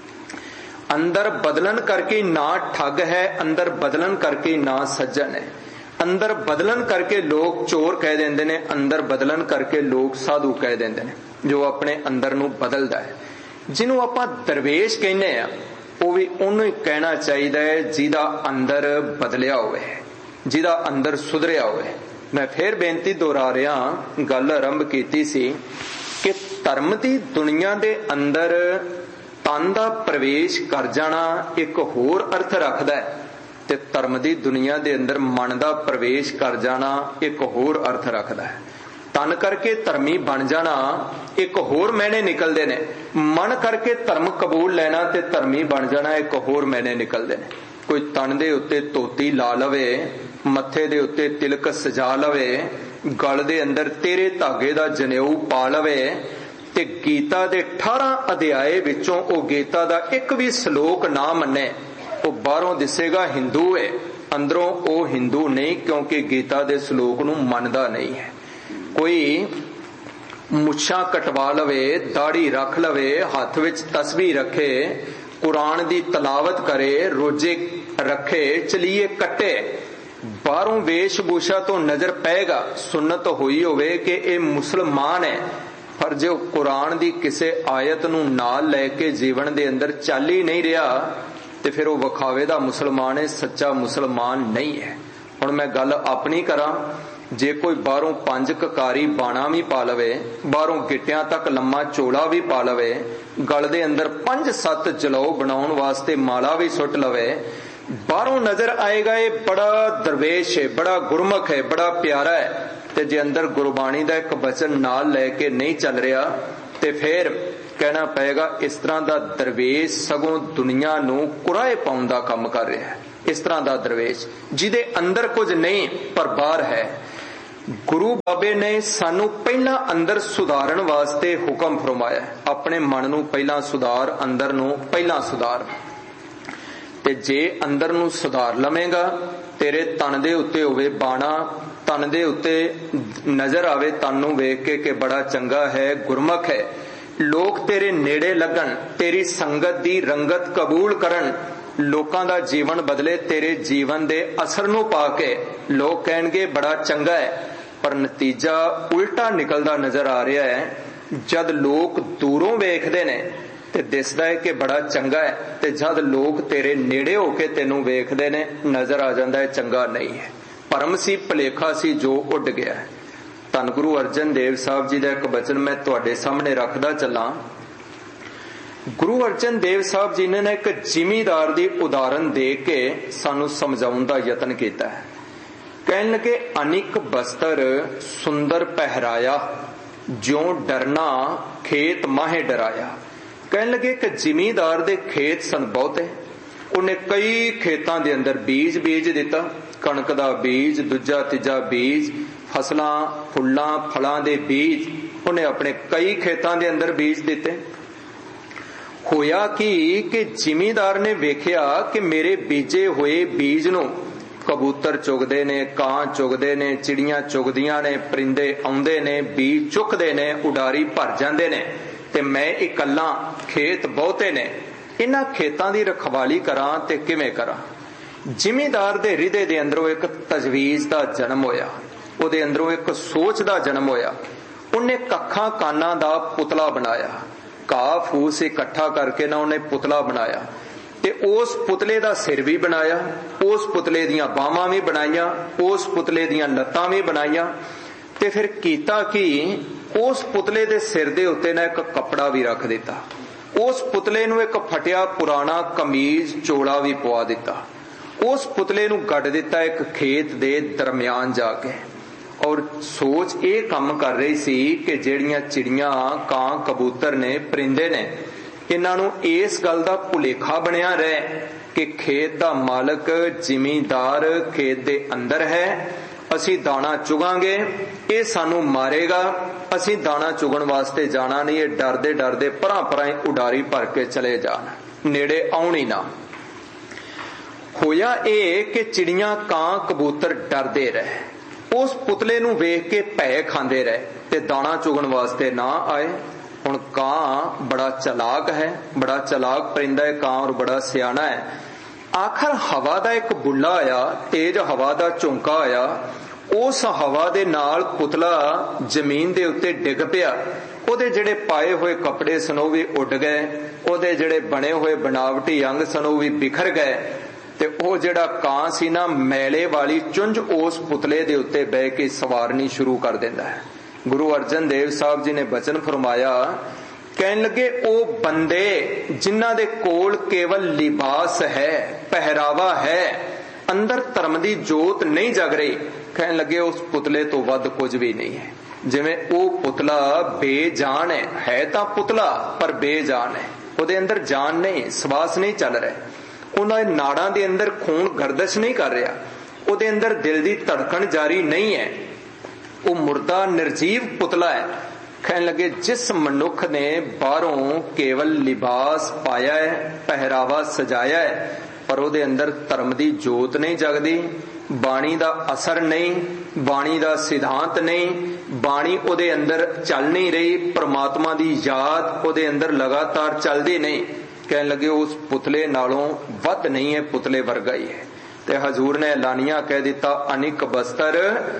ਅੰਦਰ ਬਦਲਣ ਕਰਕੇ ਨਾ ਠੱਗ ਹੈ, ਅੰਦਰ ਬਦਲਣ ਕਰਕੇ ਨਾ ਸੱਜਣ ਹੈ। ਅੰਦਰ ਬਦਲਣ ਕਰਕੇ ਲੋਕ ਚੋਰ ਕਹਿ ਦਿੰਦੇ ਨੇ, ਅੰਦਰ ਬਦਲਣ ਕਰਕੇ ਲੋਕ ਸਾਧੂ ਕਹਿ ਦਿੰਦੇ ਨੇ, ਜੋ ਆਪਣੇ ਅੰਦਰ ਨੂੰ ਬਦਲਦਾ ਹੈ। ਜਿਹਨੂੰ ਆਪਾਂ ਦਰਵੇਸ਼ ਕਹਿੰਦੇ ਆ, ਉਹ ਵੀ ਉਹਨੂੰ ਹੀ ਕਹਿਣਾ ਚਾਹੀਦਾ ਹੈ ਜਿਹਦਾ ਅੰਦਰ ਬਦਲਿਆ ਹੋਵੇ, ਜਿਹਦਾ ਅੰਦਰ ਸੁਧਰਿਆ ਹੋਵੇ। ਮੈਂ ਫੇਰ ਬੇਨਤੀ ਦੁਹਰਾ ਰਿਹਾ, ਗੱਲ ਆਰੰਭ ਕੀਤੀ ਸੀ ਕਿ ਧਰਮ ਦੀ ਦੁਨੀਆ ਦੇ ਅੰਦਰ ਤਨ ਦਾ ਪ੍ਰਵੇਸ਼ ਕਰ ਜਾਣਾ ਇੱਕ ਹੋਰ ਅਰਥ ਰੱਖਦਾ ਹੈ, ਤੇ ਧਰਮ ਦੀ ਦੁਨੀਆ ਦੇ ਅੰਦਰ ਮਨ ਦਾ ਪ੍ਰਵੇਸ਼ ਕਰ ਜਾਣਾ ਇੱਕ ਹੋਰ ਅਰਥ ਰੱਖਦਾ ਹੈ। ਤਨ ਕਰਕੇ ਧਰਮੀ ਬਣ ਜਾਣਾ ਇੱਕ ਹੋਰ ਮਾਇਨੇ ਨਿਕਲਦੇ ਨੇ, ਮਨ ਕਰਕੇ ਧਰਮ ਕਬੂਲ ਲੈਣਾ ਤੇ ਧਰਮੀ ਬਣ ਜਾਣਾ ਇੱਕ ਹੋਰ ਮਾਇਨੇ ਨਿਕਲਦੇ ਨੇ। ਕੋਈ ਤਨ ਦੇ ਉੱਤੇ ਧੋਤੀ ਲਾ ਲਵੇ, ਮੱਥੇ ਦੇ ਉੱਤੇ ਤਿਲਕ ਸਜਾ ਲਵੇ, ਗਲ ਦੇ ਅੰਦਰ ਤੇਰੇ ਧਾਗੇ ਦਾ ਜਨੇਊ ਪਾ ਲਵੇ, ਤੇ ਗੀਤਾ ਦੇ ਅਠਾਰਾਂ ਅਧਿਆਏ ਵਿੱਚੋਂ ਉਹ ਗੀਤਾ ਦਾ ਇੱਕ ਵੀ ਸ਼ਲੋਕ ਨਾ ਮੰਨੇ, ਉਹ ਬਾਹਰੋਂ ਦਿਸੇਗਾ ਹਿੰਦੂ ਹੈ, ਅੰਦਰੋਂ ਉਹ ਹਿੰਦੂ ਨਹੀਂ, ਕਿਉਂਕਿ ਗੀਤਾ ਦੇ ਸ਼ਲੋਕ ਨੂੰ ਮੰਨਦਾ ਨਹੀਂ ਹੈ। ਕੋਈ ਮੁੱਛਾਂ ਕਟਵਾ ਲਵੇ, ਦਾੜੀ ਰੱਖ ਲਵੇ, ਹੱਥ ਵਿੱਚ ਤਸਬੀਹ ਰੱਖੇ, ਕੁਰਾਨ ਦੀ ਤਲਾਵਤ ਕਰੇ, ਰੋਜ਼ੇ ਰੱਖੇ, ਚਲੀਏ ਕੱਟੇ, ਬਾਹਰੋਂ ਵੇਸ਼ਭੂਸ਼ਾ ਤੋਂ ਨਜ਼ਰ ਪਏਗਾ ਸੁਨਨਤ ਹੋਈ ਹੋਵੇ ਕਿ ਇਹ ਮੁਸਲਮਾਨ ਹੈ, ਪਰ ਜੇ ਕੁਰਾਨ ਦੀ ਕਿਸੇ ਆਇਤ ਨੂੰ ਨਾਲ ਲੈ ਕੇ ਜੀਵਨ ਦੇ ਅੰਦਰ ਚੱਲ ਹੀ ਨਹੀਂ ਰਿਹਾ, ਤੇ ਫਿਰ ਉਹ ਵਿਖਾਵੇ ਦਾ ਮੁਸਲਮਾਨ ਹੈ, ਸੱਚਾ ਮੁਸਲਮਾਨ ਨਹੀਂ ਹੈ। ਹੁਣ ਮੈਂ ਗੱਲ ਆਪਣੀ ਕਰਾਂ, ਜੇ ਕੋਈ ਬਾਹਰੋਂ ਪੰਜ ਕਕਾਰੀ ਬਾਣਾ ਵੀ ਪਾ ਲਵੇ, ਬਾਹਰੋਂ ਗਿੱਟਿਆਂ ਤੱਕ ਲੰਮਾ ਚੋਲਾ ਵੀ ਪਾ ਲਵੇ, ਗਲ ਦੇ ਅੰਦਰ ਪੰਜ ਸੱਤ ਜਲੌ ਬਣਾਉਣ ਵਾਸਤੇ ਮਾਲਾ ਵੀ ਸੁੱਟ ਲਵੇ, ਬਾਹਰੋਂ ਨਜ਼ਰ ਆਏਗਾ ਇਹ ਬੜਾ ਦਰਵੇਸ਼ ਹੈ, ਬੜਾ ਗੁਰਮੁਖ ਹੈ, ਬੜਾ ਪਿਆਰਾ ਹੈ, ते जे अंदर गुरबाणी दा एक वचन नाल लैके नहीं चल रहा ते फिर कहना पेगा इस तरह का दरवेश सगों दुनिया नूं कुराए पाउण दा काम कर रहा है। इस तरह का दरवेश जिहदे अंदर कुछ नहीं पर बाहर है। गुरु बाबे ने सानू पहला अंदर सुधारन वास्ते हुक्म फरमाया, अपने मन नूं पहला सुधार, अंदर नूं पहला सुधार। ते जे अंदर नूं सुधार लवेगा, तेरे तन दे उत्ते होवे बाणा, तन दे उत्ते नजर आवे तन नूं वेख के कि बड़ा चंगा है, गुरमुख है, लोग तेरे नेड़े लगन, तेरी संगत दी रंगत कबूल करन, लोकां दा जीवन बदले तेरे जीवन दे असर नूं पा के लोग कहणगे बड़ा चंगा है। पर नतीजा उल्टा निकलदा नजर आ रहा है। जद लोग दूरों वेखदे ने ते दिसदा है कि बड़ा चंगा है, ते जद लोग तेरे नेड़े होके तेनों वेखदे ने नजर आ जांदा है चंगा नहीं है। भरम सी, भुलेखा सी जो उड गया है। धन गुरु अर्जन देव साहब जी दा एक वचन मैं तुहाडे सामने रखदा चलां। गुरु अर्जन देव साहब जी ने एक जिमीदार दी उदाहरण दे के सानू समझाउण दा यतन कीता है। कहन लगे अनिक बस्तर सुंदर पहराया, ज्यों डरना खेत माहे डराया। कहन लगे कि जिमीदार दे खेत सन बहुते, उन्हें कई खेतां दे अंदर बीज बीज दिता, कणक दा बीज, दूजा तीजा बीज, फसलां फुल्लां फलां दे बीज उन्हें अपने कई खेतां दे अंदर बीज दिते। होया कि कि जिमीदार ने वेख्या कि मेरे बीजे हुए बीज नूं कबूतर चुगदे ने, कां चुगदे ने, चिड़ियां चुगदियां ने, परिंदे आउंदे ने, बीज चुकदे ने, उडारी भर जांदे ने, ते मैं इकल्ला, खेत बहुते ने, इन्हां खेतां दी रखवाली करां ते किवें करां। जिमीदार दे हृदय दे अंदरों एक तजवीज दा जन्म होया, उहदे अंदरों एक सोच दा जन्म होया। उन्हें कखां कानां दा पुतला बनाया, घाह फूस इकट्ठा करके ना उन्हें पुतला बनाया, ते उस पुतले दा सिर भी बनाया, उस पुतले दियां बाहां भी बनाईयां, उस पुतले दियां लत्तां भी बनाईयां, ते फिर कीता कि उस पुतले दे सिर दे उत्ते ना एक कपड़ा भी रख दिता, उस पुतले नूं एक फटिया पुराना कमीज चोला भी पवा दिता, उस पुतले नूं गड्ड दिता एक खेत दे दरम्यान जाके। और सोच ये काम कर रही सी कि जेड़ियां चिड़ियां कां कबूतर ने, परिंदे ने, इन्हां नूं इस गल दा भुलेखा बनिया रहे कि खेत दा मालक जिमीदार खेत दे अंदर है, असी दाना चुगांगे, ये सानू मारेगा, असी दाना चुगण वास्ते जाना नहीं, ये डरदे डरदे परां परां उडारी भर के चले जान, नेड़े आउण ही ना। होया ये कि चिड़ियां कां कबूतर डरदे रहे, उस पुतले नूं वेख के भै खांदे रहे ते दाना चुगण वास्ते ना आए। हुण कां बड़ा चलाक है, बड़ा चलाक परिंदा है कां, और बड़ा सियाना है। आखिर हवा दा एक बुल्ला आया, तेज हवा दा झोंका आया, उस हवा दे नाल पुतला जमीन दे उत्ते डिग पिया, ओदे जेड़े पाए हुए कपड़े सन ओह भी उड गए, ओदे जेड़े बने हुए बनावटी अंग सन ओह भी बिखर गए, ते ओह जेड़ा कां सी ना मैले वाली चुंझ उस पुतले दे उत्ते बह के सवारनी शुरू कर देंदा है। गुरु अर्जन देव साहब जी ने वचन फरमाया, कहन लगे ओ बंदे जिन्हां दे कोल केवल लिबास है, पहरावा है, अंदर धर्म दी जोत नहीं जग रही, कहन लगे उस पुतले तो वध कुछ भी नहीं है। जिवें ओ पुतला बेजान है, है तां पुतला पर बेजान है, ओदे अंदर जान नहीं, श्वास नहीं चल रहा, उन्हां नाड़ां दे अंदर खून गर्दिश नहीं कर रहा, ओदे अंदर दिल दी धड़कन जारी नहीं है, वो मुर्दा निर्जीव पुतला है। कहने लगे जिस मनुख ने बाहरों केवल लिबास पाया है, पहरावा सजाया है, पर ओदे अंदर धर्म दी जोत नहीं जगदी, बाणी दा असर नहीं, बाणी दा सिद्धांत नहीं, बाणी ओदे अंदर चल नहीं रही, परमात्मा दी याद ओदे अंदर लगातार चलदी नहीं, कहने लगे उस पुतले नालों वध नहीं है, पुतले वर्गा ही है। ते हजूर ने लानिया कह दिता, अनिक बस्तर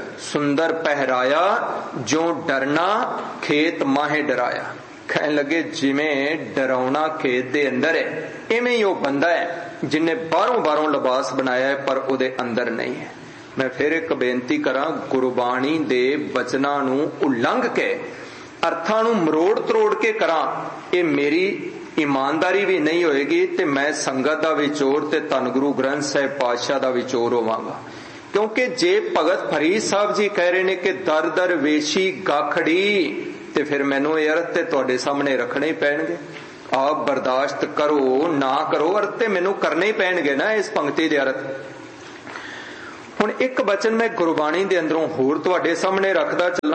सुंदर पहराया, जो डरना खेत माहे डराया। कहने लगे जिमें डरावना खेत दे अंदर है, इवें ही वो बंदा है जिन्हें बारों बारों लिबास बनाया है पर उहदे अंदर नहीं है। मैं फिर एक बेनती करा, गुरबाणी दे वचनां नूं उलंघ के अर्थां नूं मरोड़ तरोड़ के करा, ये मेरी ईमानदारी भी नहीं होएगी, ते मैं संगत दा विचोर ते धन गुरु ग्रंथ साहिब पातशाह दा विचोर होवांगा। क्योंकि जे भगत फरीद साहब जी कह रहे ने कि दर दर वेशी गाखड़ी, ते फिर मैनू ये अर्थ ते तुहाडे सामने रखने ही पैणगे। आप बर्दाश्त करो ना करो, अर्थ ते मैनू करने ही पैणगे ना इस पंक्ति दे अर्थ। हुण एक वचन मैं गुरबाणी दे अंदरों होर तुहाडे सामने रखदा चलां।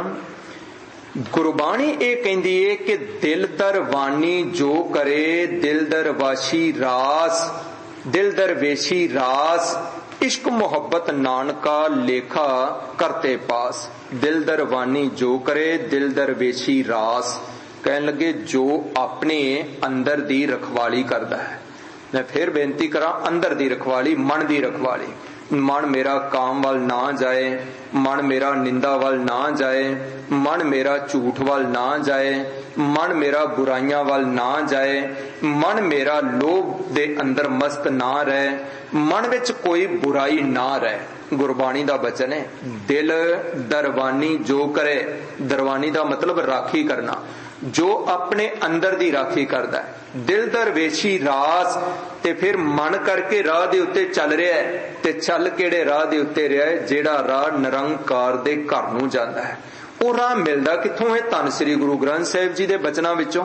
गुरबाणी ये कहंदी है कि दिल दर वानी जो करे दिल दर वाशी रास, दिल दर वेशी रास, इश्क मोहब्बत नानका लेखा करते पास। दिल दर वानी जो करे दिल दर वेशी रास, कहन लगे जो अपने अंदर दी रखवाली करदा है। मैं फिर बेनती करा, अंदर दी रखवाली, मन दी रखवाली। मन मेरा काम वाल ना जाए, मन मेरा निंदा वाल ना जाए, मन मेरा झूठ वाल ना जाए, मन मेरा बुराइयां वाल ना जाए, मन मेरा लोभ दे अंदर मस्त ना रहे, मन विच कोई बुराई ना रहे। गुरबाणी दा वचन है, दिल दरवानी जो करे, दरवानी दा मतलब राखी करना, जो अपने अंदर दी राखी करदा है। दिल दरवेशी रास, ते फिर मन करके राह दे उत्ते चल रहा है, ते चल केड़े राह दे उत्ते रहा है, जेड़ा राह निरंकार दे घर नूं जांदा है। वो राह मिलदा कित्थों है? धन श्री गुरु ग्रंथ साहिब जी दे वचनां विचों।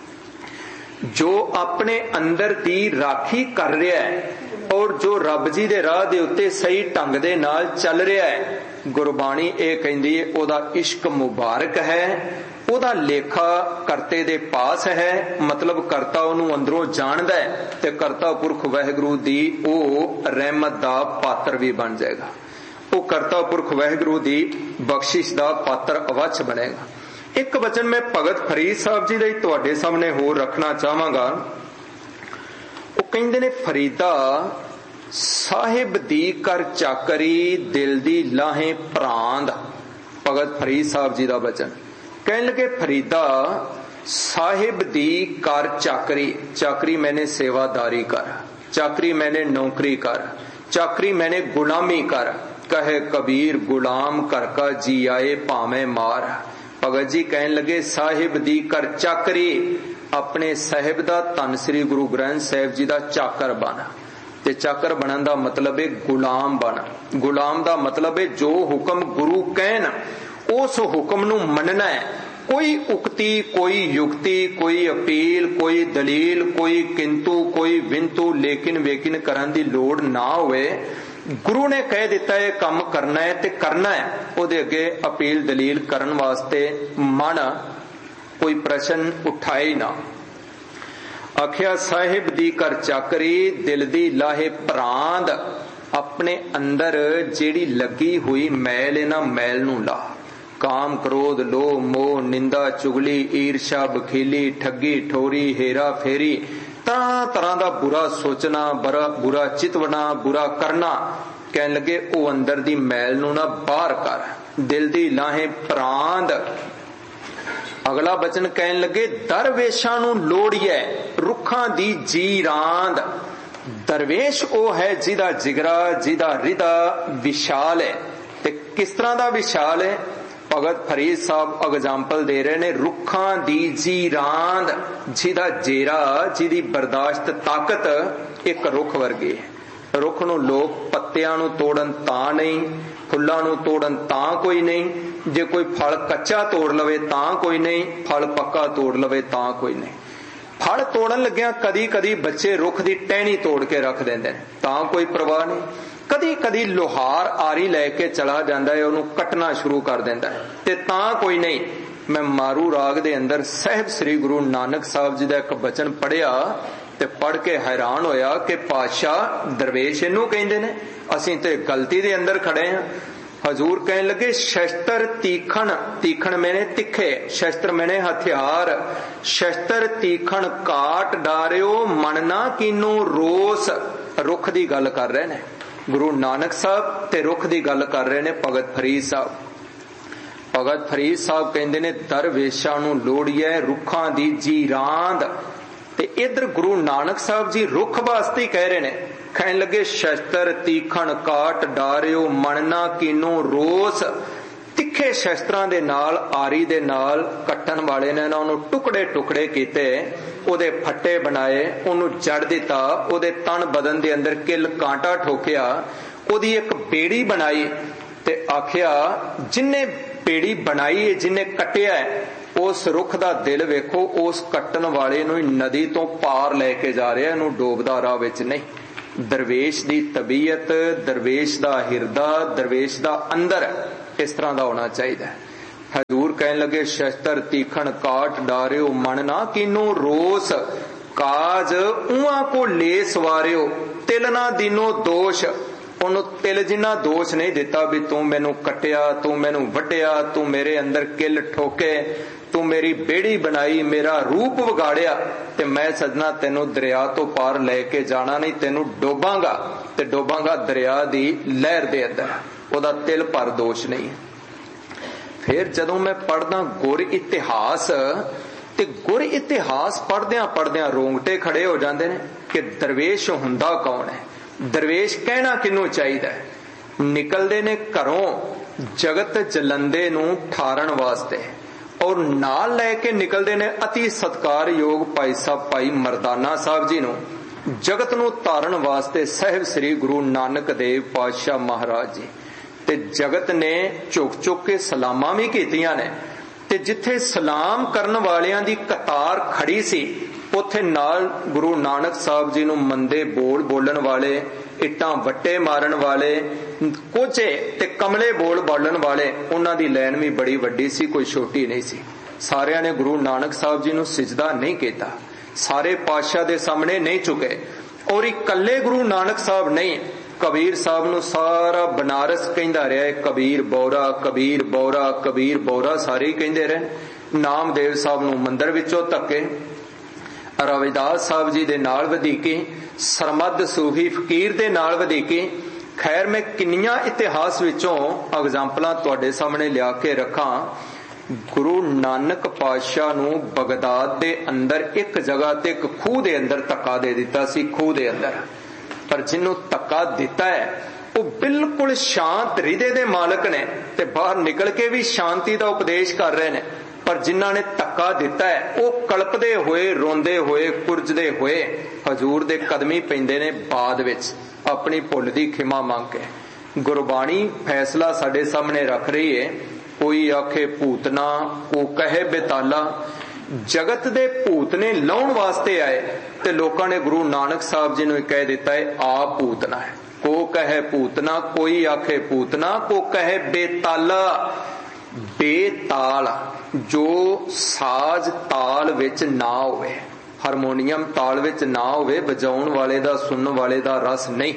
जो अपने अंदर दी राखी कर रहा है और जो रब जी दे राह दे उत्ते सही ढंग दे नाल चल रहा है, गुरबाणी ये कहंदी है ओदा इश्क मुबारक है, ओदा लेखा करते दे पास है। मतलब करता ओनू अंदरों जानदा है ते करता पुरख वाहिगुरू दी ओ रहमत दा पात्र भी बन जाएगा। वो करता पुरख वाहिगुरू दी बख्शिश दा पात्र अवश्य बनेगा। एक वचन मैं भगत फरीद साहब जी दा तुहाडे सामने होर रखना चाहांगा। वो कहंदे ने, फरीदा साहिब दी कर चाकरी दिल दी लाहे प्रांद। भगत फरीद साहब जी दा वचन कहने लगे, फरीदा साहिब दी कर चाकरी, चाकरी मैंने सेवादारी कर, चाकरी मैंने नौकरी कर, चाकरी मैंने गुलामी कर। कहे कबीर गुलाम कर का जी आए भावे मार। भगत जी कहने लगे, साहिब दी कर चाकरी, अपने साहिब दा धन श्री गुरु ग्रंथ साहिब जी दा चाकर बन। ते चाकर बनन दा मतलब है गुलाम बन। गुलाम दा मतलब है जो हुक्म गुरु कहन उस हुक्म नू मनना है। कोई उक्ति, कोई युक्ति, कोई अपील, कोई दलील, कोई किंतु, कोई विंतु, लेकिन वेकिन करन दी लोड़ ना होवे। गुरु ने कह दिता है काम करना है ते करना है, ओदे अगे अपील दलील करन वास्ते मन कोई प्रश्न उठाए ना। आखिया साहिब दी कर चाकरी दिल दी लाहे प्रांद, अपने अंदर जेड़ी लगी हुई मैल है ना, मैल नू ला। काम क्रोध लोभ मोह निंदा चुगली ईर्षा बखीली ठगी ठोरी हेरा फेरी तरह तरह का बुरा सोचना, बुरा बुरा चितवना, बुरा करना। कहने लगे ओ अंदर दी मैल नू ना बाहर कर, दिल दी लाहे प्रांद। अगला वचन कहने लगे, दरवेशां नू लोड़िए रुखां दी जी रांद। दरवेश ओ है जिदा जिगरा जिदा रिदा विशाल है। ते किस तरह दा विशाल है? भगत फरीद साहब एग्जाम्पल दे रहे ने, रुखां दी जी रांद, जिदा जेरा जिदी बर्दाश्त ताकत एक रुख वर्गी है। रुख नू लोग पत्तियां नू तोड़न तां नहीं, फुल्लां नू तोड़न तां कोई नहीं, जे कोई फल कच्चा तोड़ लवे तां कोई नहीं, फल पक्का तोड़ लवे तां कोई नहीं। फल तोड़न लग्या कदी कदी बच्चे रुख दी टहनी तोड़ के रख देंदे ने तां कोई परवाह नहीं। कदी कदी लोहार आरी लैके चला जांदा है, उन्होंने कटना शुरू कर देंदा है ते तां कोई नहीं। मैं मारू राग दे अंदर साहिब श्री गुरु नानक साहब जी दा एक वचन पढ़िया ते पढ़ के हैरान होया कि पातशाह दरवेश इनू कहंदे ने, असीं ते गलती दे अंदर खड़े हैं। हजूर कहने लगे, शस्त्र तीखण, तीखण मैंने तिखे, शस्त्र मैंने हथियार, शस्त्र तीखण काट डारियो मनना कीनू रोस। रुख दी गल कर रहे ने गुरु नानक साहब ते रुख दी गल कर रहे ने भगत फरीद साहब। भगत फरीद साहब कहंदे ने, दरवेशां नू लोड़िए रुखां दी जी रांद। ते इधर गुरु नानक साहब जी रुख वास्ते कह रहे ने। कहने लगे, शस्त्र तीखण काट डारियो मनना कीनू रोस। तिखे शस्त्रां दे नाल आरी दे नाल कट्टन वाले ने ना उन्होंने टुकड़े टुकड़े कीते, ओदे फट्टे बनाए, उन्होंने जड़ दिता, ओदे तन बदन दे अंदर किल कांटा ठोकिया, ਉਹਦੀ ਇੱਕ ਬੇੜੀ ਬਣਾਈ ਤੇ ਆਖਿਆ जिन्ने बेड़ी बनाई है, जिन्ने कटिया है, उस रुख दा दिल वेखो, उस कट्टन वाले नूं नदी तो पार लैके जा रहा, इहनूं डोबदा राह विच नहीं। दरवेश दी तबीयत, दरवेश दा हिरदा, दरवेश दा अंदर इस तरह दा होना चाहिए। हजूर कहन लगे शस्त्र तीखण काट डारियो, मन ना कीनो रोस, काज उहां को ले सवारियो, तिल ना दीनो दोष। ਉਹਨੂੰ ਤਿਲ ਜਿੰਨਾ ਦੋਸ਼ ਨਹੀਂ ਦਿੱਤਾ ਵੀ ਤੂੰ ਮੈਨੂੰ ਕੱਟਿਆ, ਤੂੰ ਮੈਨੂੰ ਵੱਢਿਆ, ਤੂੰ ਮੇਰੇ ਅੰਦਰ ਕਿੱਲ ਠੋਕੇ, ਤੂੰ ਮੇਰੀ ਬੇੜੀ ਬਣਾਈ, ਮੇਰਾ ਰੂਪ ਵਿਗਾੜਿਆ, ਤੇ ਮੈਂ ਸਜਣਾ ਤੈਨੂੰ ਦਰਿਆ ਤੋਂ ਪਾਰ ਲੈ ਕੇ ਜਾਣਾ ਨਹੀਂ, ਤੈਨੂੰ ਡੋਬਾਂਗਾ ਤੇ ਡੋਬਾਂਗਾ ਦਰਿਆ ਦੀ ਲਹਿਰ ਦੇ ਅੰਦਰ। ਉਹਦਾ ਤਿਲ ਭਰ ਦੋਸ਼ ਨਹੀਂ। ਫਿਰ ਜਦੋਂ ਮੈਂ ਪੜ੍ਹਦਾ ਗੁਰ ਇਤਿਹਾਸ, ਤੇ ਗੁਰ ਇਤਿਹਾਸ ਪੜ੍ਹਦਿਆਂ ਪੜ੍ਹਦਿਆਂ ਰੋਂਗਟੇ ਖੜੇ ਹੋ ਜਾਂਦੇ ਨੇ ਕਿ ਦਰਵੇਸ਼ ਹੁੰਦਾ ਕੌਣ ਹੈ, ਦਰਵੇਸ਼ ਕਹਿਣਾ ਕਿਹਨੂੰ ਚਾਹੀਦਾ। ਨਿਕਲਦੇ ਨੇ ਘਰੋਂ ਜਗਤ ਜਲੰਦੇ ਨੂੰ ਠਾਰਨ ਵਾਸਤੇ, ਔਰ ਨਾਲ ਲੈ ਕੇ ਨਿਕਲਦੇ ਨੇ ਅਤੀ ਸਤਿਕਾਰਯੋਗ ਭਾਈ ਸਾਹਿਬ ਭਾਈ ਮਰਦਾਨਾ ਸਾਹਿਬ ਜੀ ਨੂੰ, ਜਗਤ ਨੂੰ ਤਾਰਨ ਵਾਸਤੇ ਸਾਹਿਬ ਸ੍ਰੀ ਗੁਰੂ ਨਾਨਕ ਦੇਵ ਪਾਤਸ਼ਾਹ ਮਹਾਰਾਜ ਜੀ। ਤੇ ਜਗਤ ਨੇ ਝੁਕ ਝੁਕ ਕੇ ਸਲਾਮਾਂ ਵੀ ਕੀਤੀਆਂ ਨੇ, ਤੇ ਜਿੱਥੇ ਸਲਾਮ ਕਰਨ ਵਾਲਿਆਂ ਦੀ ਕਤਾਰ ਖੜੀ ਸੀ, ਉੱਥੇ ਨਾਲ ਗੁਰੂ ਨਾਨਕ ਸਾਹਿਬ ਜੀ ਨੂੰ ਮੰਦੇ ਬੋਲ ਬੋਲਣ ਵਾਲੇ, ਇੱਟਾਂ ਵੱਟੇ ਮਾਰਨ ਵਾਲੇ, ਕੋਝੇ ਤੇ ਕਮਲੇ ਬੋਲ ਬੋਲਣ ਵਾਲੇ, ਉਹਨਾਂ ਦੀ ਲਾਈਨ ਵੀ ਬੜੀ ਵੱਡੀ ਸੀ, ਕੋਈ ਛੋਟੀ ਨਹੀਂ ਸੀ। ਸਾਰਿਆਂ ਨੇ ਗੁਰੂ ਨਾਨਕ ਸਾਹਿਬ ਜੀ ਨੂੰ ਸਿਜਦਾ ਨਹੀਂ ਕੀਤਾ, ਸਾਰੇ ਪਾਤਸ਼ਾਹ ਦੇ ਸਾਹਮਣੇ ਨਹੀਂ ਝੁਕੇ। ਔਰ ਇਕੱਲੇ ਗੁਰੂ ਨਾਨਕ ਸਾਹਿਬ ਨਹੀਂ, ਕਬੀਰ ਸਾਹਿਬ ਨੂੰ ਸਾਰਾ ਬਨਾਰਸ ਕਹਿੰਦਾ ਰਿਹਾ, ਕਬੀਰ ਬੌਰਾ, ਕਬੀਰ ਬੌਰਾ, ਕਬੀਰ ਬੌਰਾ ਸਾਰੇ ਕਹਿੰਦੇ ਰਹੇ। ਨਾਮਦੇਵ ਸਾਹਿਬ ਨੂੰ ਮੰਦਰ ਵਿੱਚੋਂ ਧੱਕੇ, ਰਵਿਦਾਸ ਸਾਹਿਬ ਜੀ ਦੇ ਨਾਲ ਵਧੀਕੀ, ਸਰਮਦ ਸੂਫੀ ਫਕੀਰ ਦੇ ਨਾਲ ਵਧੀਕੀ। ਖੈਰ ਮੈਂ ਕਿੰਨੀਆਂ ਇਤਿਹਾਸ ਵਿੱਚੋਂ ਐਗਜ਼ਾਮਪਲਾਂ ਤੁਹਾਡੇ ਸਾਹਮਣੇ ਲਿਆ ਕੇ ਰੱਖਾਂ। ਗੁਰੂ ਨਾਨਕ ਪਾਤਸ਼ਾਹ ਨੂੰ ਬਗਦਾਦ ਦੇ ਅੰਦਰ ਇੱਕ ਜਗ੍ਹਾ ਤੇ ਇੱਕ ਖੂਹ ਦੇ ਅੰਦਰ ਧੱਕਾ ਦੇ ਦਿੱਤਾ ਸੀ, ਖੂਹ ਦੇ ਅੰਦਰ। ਪਰ ਜਿਹਨੂੰ ਧੱਕਾ ਦਿੱਤਾ ਹੈ ਉਹ ਬਿਲਕੁਲ ਸ਼ਾਂਤ ਹਿਰਦੇ ਦੇ ਮਾਲਕ ਨੇ, ਤੇ ਬਾਹਰ ਨਿਕਲ ਕੇ ਵੀ ਸ਼ਾਂਤੀ ਦਾ ਉਪਦੇਸ਼ ਕਰ ਰਹੇ ਨੇ। ਪਰ ਜਿਨ੍ਹਾਂ ਨੇ ਧੱਕਾ ਦਿੱਤਾ ਹੈ ਉਹ ਕਲਪਦੇ ਹੋਏ, ਰੋਂਦੇ ਹੋਏ, ਕੁਰਜਦੇ ਹੋਏ ਹਜ਼ੂਰ ਦੇ ਕਦਮੀ ਪੈਂਦੇ ਨੇ ਬਾਅਦ ਵਿੱਚ, ਆਪਣੀ ਭੁੱਲ ਦੀ ਖਿਮਾ ਮੰਗ ਕੇ। ਗੁਰਬਾਣੀ ਫੈਸਲਾ ਸਾਡੇ ਸਾਹਮਣੇ ਰੱਖ ਰਹੀ ਹੈ, ਕੋਈ ਆਖੇ ਭੂਤਨਾ, ਕੋ ਕਹੇ ਬੇਤਾਲਾ। ਜਗਤ ਦੇ ਭੂਤ ਨੇ ਲਾਉਣ ਵਾਸਤੇ ਆਏ, ਤੇ ਲੋਕਾਂ ਨੇ ਗੁਰੂ ਨਾਨਕ ਸਾਹਿਬ ਜੀ ਨੂੰ ਕਹਿ ਦਿੱਤਾ ਹੈ ਆ ਭੂਤਨਾ ਹੈ। ਕੋ ਕਹੇ ਭੂਤਨਾ, ਕੋਈ ਆਖੇ ਭੂਤਨਾ, ਕੋ ਕਹੇ ਬੇਤਾਲਾ। ਬੇਤਾਲ ਜੋ ਸਾਜ਼ ਤਾਲ ਵਿੱਚ ਨਾ ਹੋਵੇ, ਹਾਰਮੋਨੀਅਮ ਤਾਲ ਵਿੱਚ ਨਾ ਹੋਵੇ, ਵਜਾਉਣ ਵਾਲੇ ਦਾ ਸੁਣਨ ਵਾਲੇ ਦਾ ਰਸ ਨਹੀਂ।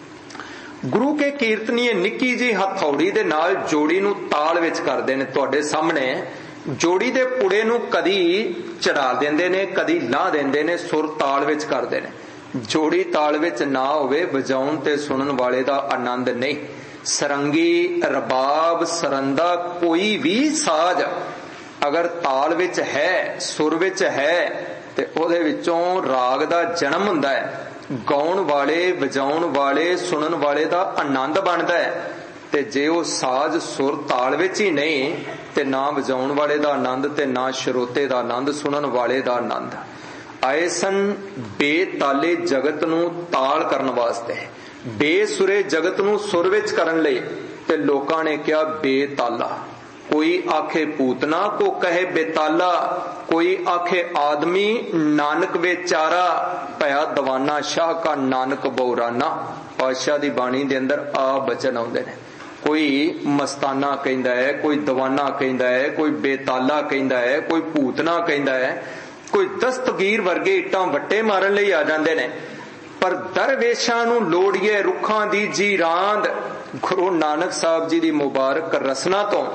ਗੁਰੂ ਕੇ ਕੀਰਤਨੀਏ ਨਿੱਕੀ ਜੀ ਹਥੌੜੀ ਦੇ ਨਾਲ ਜੋੜੀ ਨੂੰ ਤਾਲ ਵਿੱਚ ਕਰਦੇ ਨੇ। ਤੁਹਾਡੇ ਸਾਹਮਣੇ ਜੋੜੀ ਦੇ ਪੁੜੇ ਨੂੰ ਕਦੀ ਚੜਾ ਦਿੰਦੇ ਨੇ, ਕਦੀ ਲਾਹ ਦਿੰਦੇ ਨੇ, ਸੁਰ ਤਾਲ ਵਿੱਚ ਕਰਦੇ ਨੇ। ਜੋੜੀ ਤਾਲ ਵਿੱਚ ਨਾ ਹੋਵੇ, ਵਜਾਉਣ ਤੇ ਸੁਣਨ ਵਾਲੇ ਦਾ ਆਨੰਦ ਨਹੀਂ। ਸਰੰਗੀ, ਰਬਾਬ, ਸਰੰਦਾ, ਕੋਈ ਵੀ ਸਾਜ਼ ਅਗਰ ਤਾਲ ਵਿੱਚ ਹੈ, ਸੁਰ ਵਿੱਚ ਹੈ, ਤੇ ਉਹਦੇ ਵਿੱਚੋਂ ਰਾਗ ਦਾ ਜਨਮ ਹੁੰਦਾ ਹੈ। ਗਾਉਣ ਵਾਲੇ, ਵਜਾਉਣ ਵਾਲੇ, ਸੁਣਨ ਵਾਲੇ ਦਾ ਆਨੰਦ ਬਣਦਾ ਹੈ। ਤੇ ਜੇ ਉਹ ਸਾਜ਼ ਸੁਰ ਤਾਲ ਵਿੱਚ ਹੀ ਨਹੀਂ, ਤੇ ਨਾ ਵਜਾਉਣ ਵਾਲੇ ਦਾ ਆਨੰਦ, ਤੇ ਨਾ ਸਰੋਤੇ ਦਾ ਆਨੰਦ, ਸੁਣਨ ਵਾਲੇ ਦਾ ਆਨੰਦ। ਆਏ ਸਨ ਬੇਤਾਲੇ ਜਗਤ ਨੂੰ ਤਾਲ ਕਰਨ ਵਾਸਤੇ, ਬੇਸੁਰੇ ਜਗਤ ਨੂੰ ਸੁਰ ਵਿੱਚ ਕਰਨ ਲਈ, ਤੇ ਲੋਕਾਂ ਨੇ ਕਿਹਾ ਬੇਤਾਲਾ। ਕੋਈ ਆਖੇ ਪੂਤਨਾ, ਕੋ ਕਹੇ ਬੇਤਾਲਾ। ਕੋਈ ਆਖੇ ਆਦਮੀ, ਨਾਨਕ ਵੇਚਾਰਾ। ਭਇਆ ਦਵਾਨਾ ਸ਼ਾਹ ਕਾ ਨਾਨਕ ਬੌਰਾਨਾ। ਪਾਤਸ਼ਾਹ ਦੀ ਬਾਣੀ ਦੇ ਅੰਦਰ ਆ ਬਚਨ ਆਉਂਦੇ ਨੇ। ਕੋਈ ਮਸਤਾਨਾ ਕਹਿੰਦਾ ਹੈ, ਕੋਈ ਦਵਾਨਾ ਕਹਿੰਦਾ ਹੈ, ਕੋਈ ਬੇਤਾਲਾ ਕਹਿੰਦਾ ਹੈ, ਕੋਈ ਭੂਤਨਾ ਕਹਿੰਦਾ ਹੈ, ਕੋਈ ਦਸਤਗੀਰ ਵਰਗੇ ਇੱਟਾਂ ਵੱਟੇ ਮਾਰਨ ਲਈ ਆ ਜਾਂਦੇ ਨੇ। ਪਰ ਦਰਵੇਸ਼ਾਂ ਨੂੰ ਲੋੜੀਏ ਰੁੱਖਾਂ ਦੀ ਜੀਰਾਂਦ। ਗੁਰੂ ਨਾਨਕ ਸਾਹਿਬ ਜੀ ਦੀ ਮੁਬਾਰਕ ਰਸਨਾ ਤੋਂ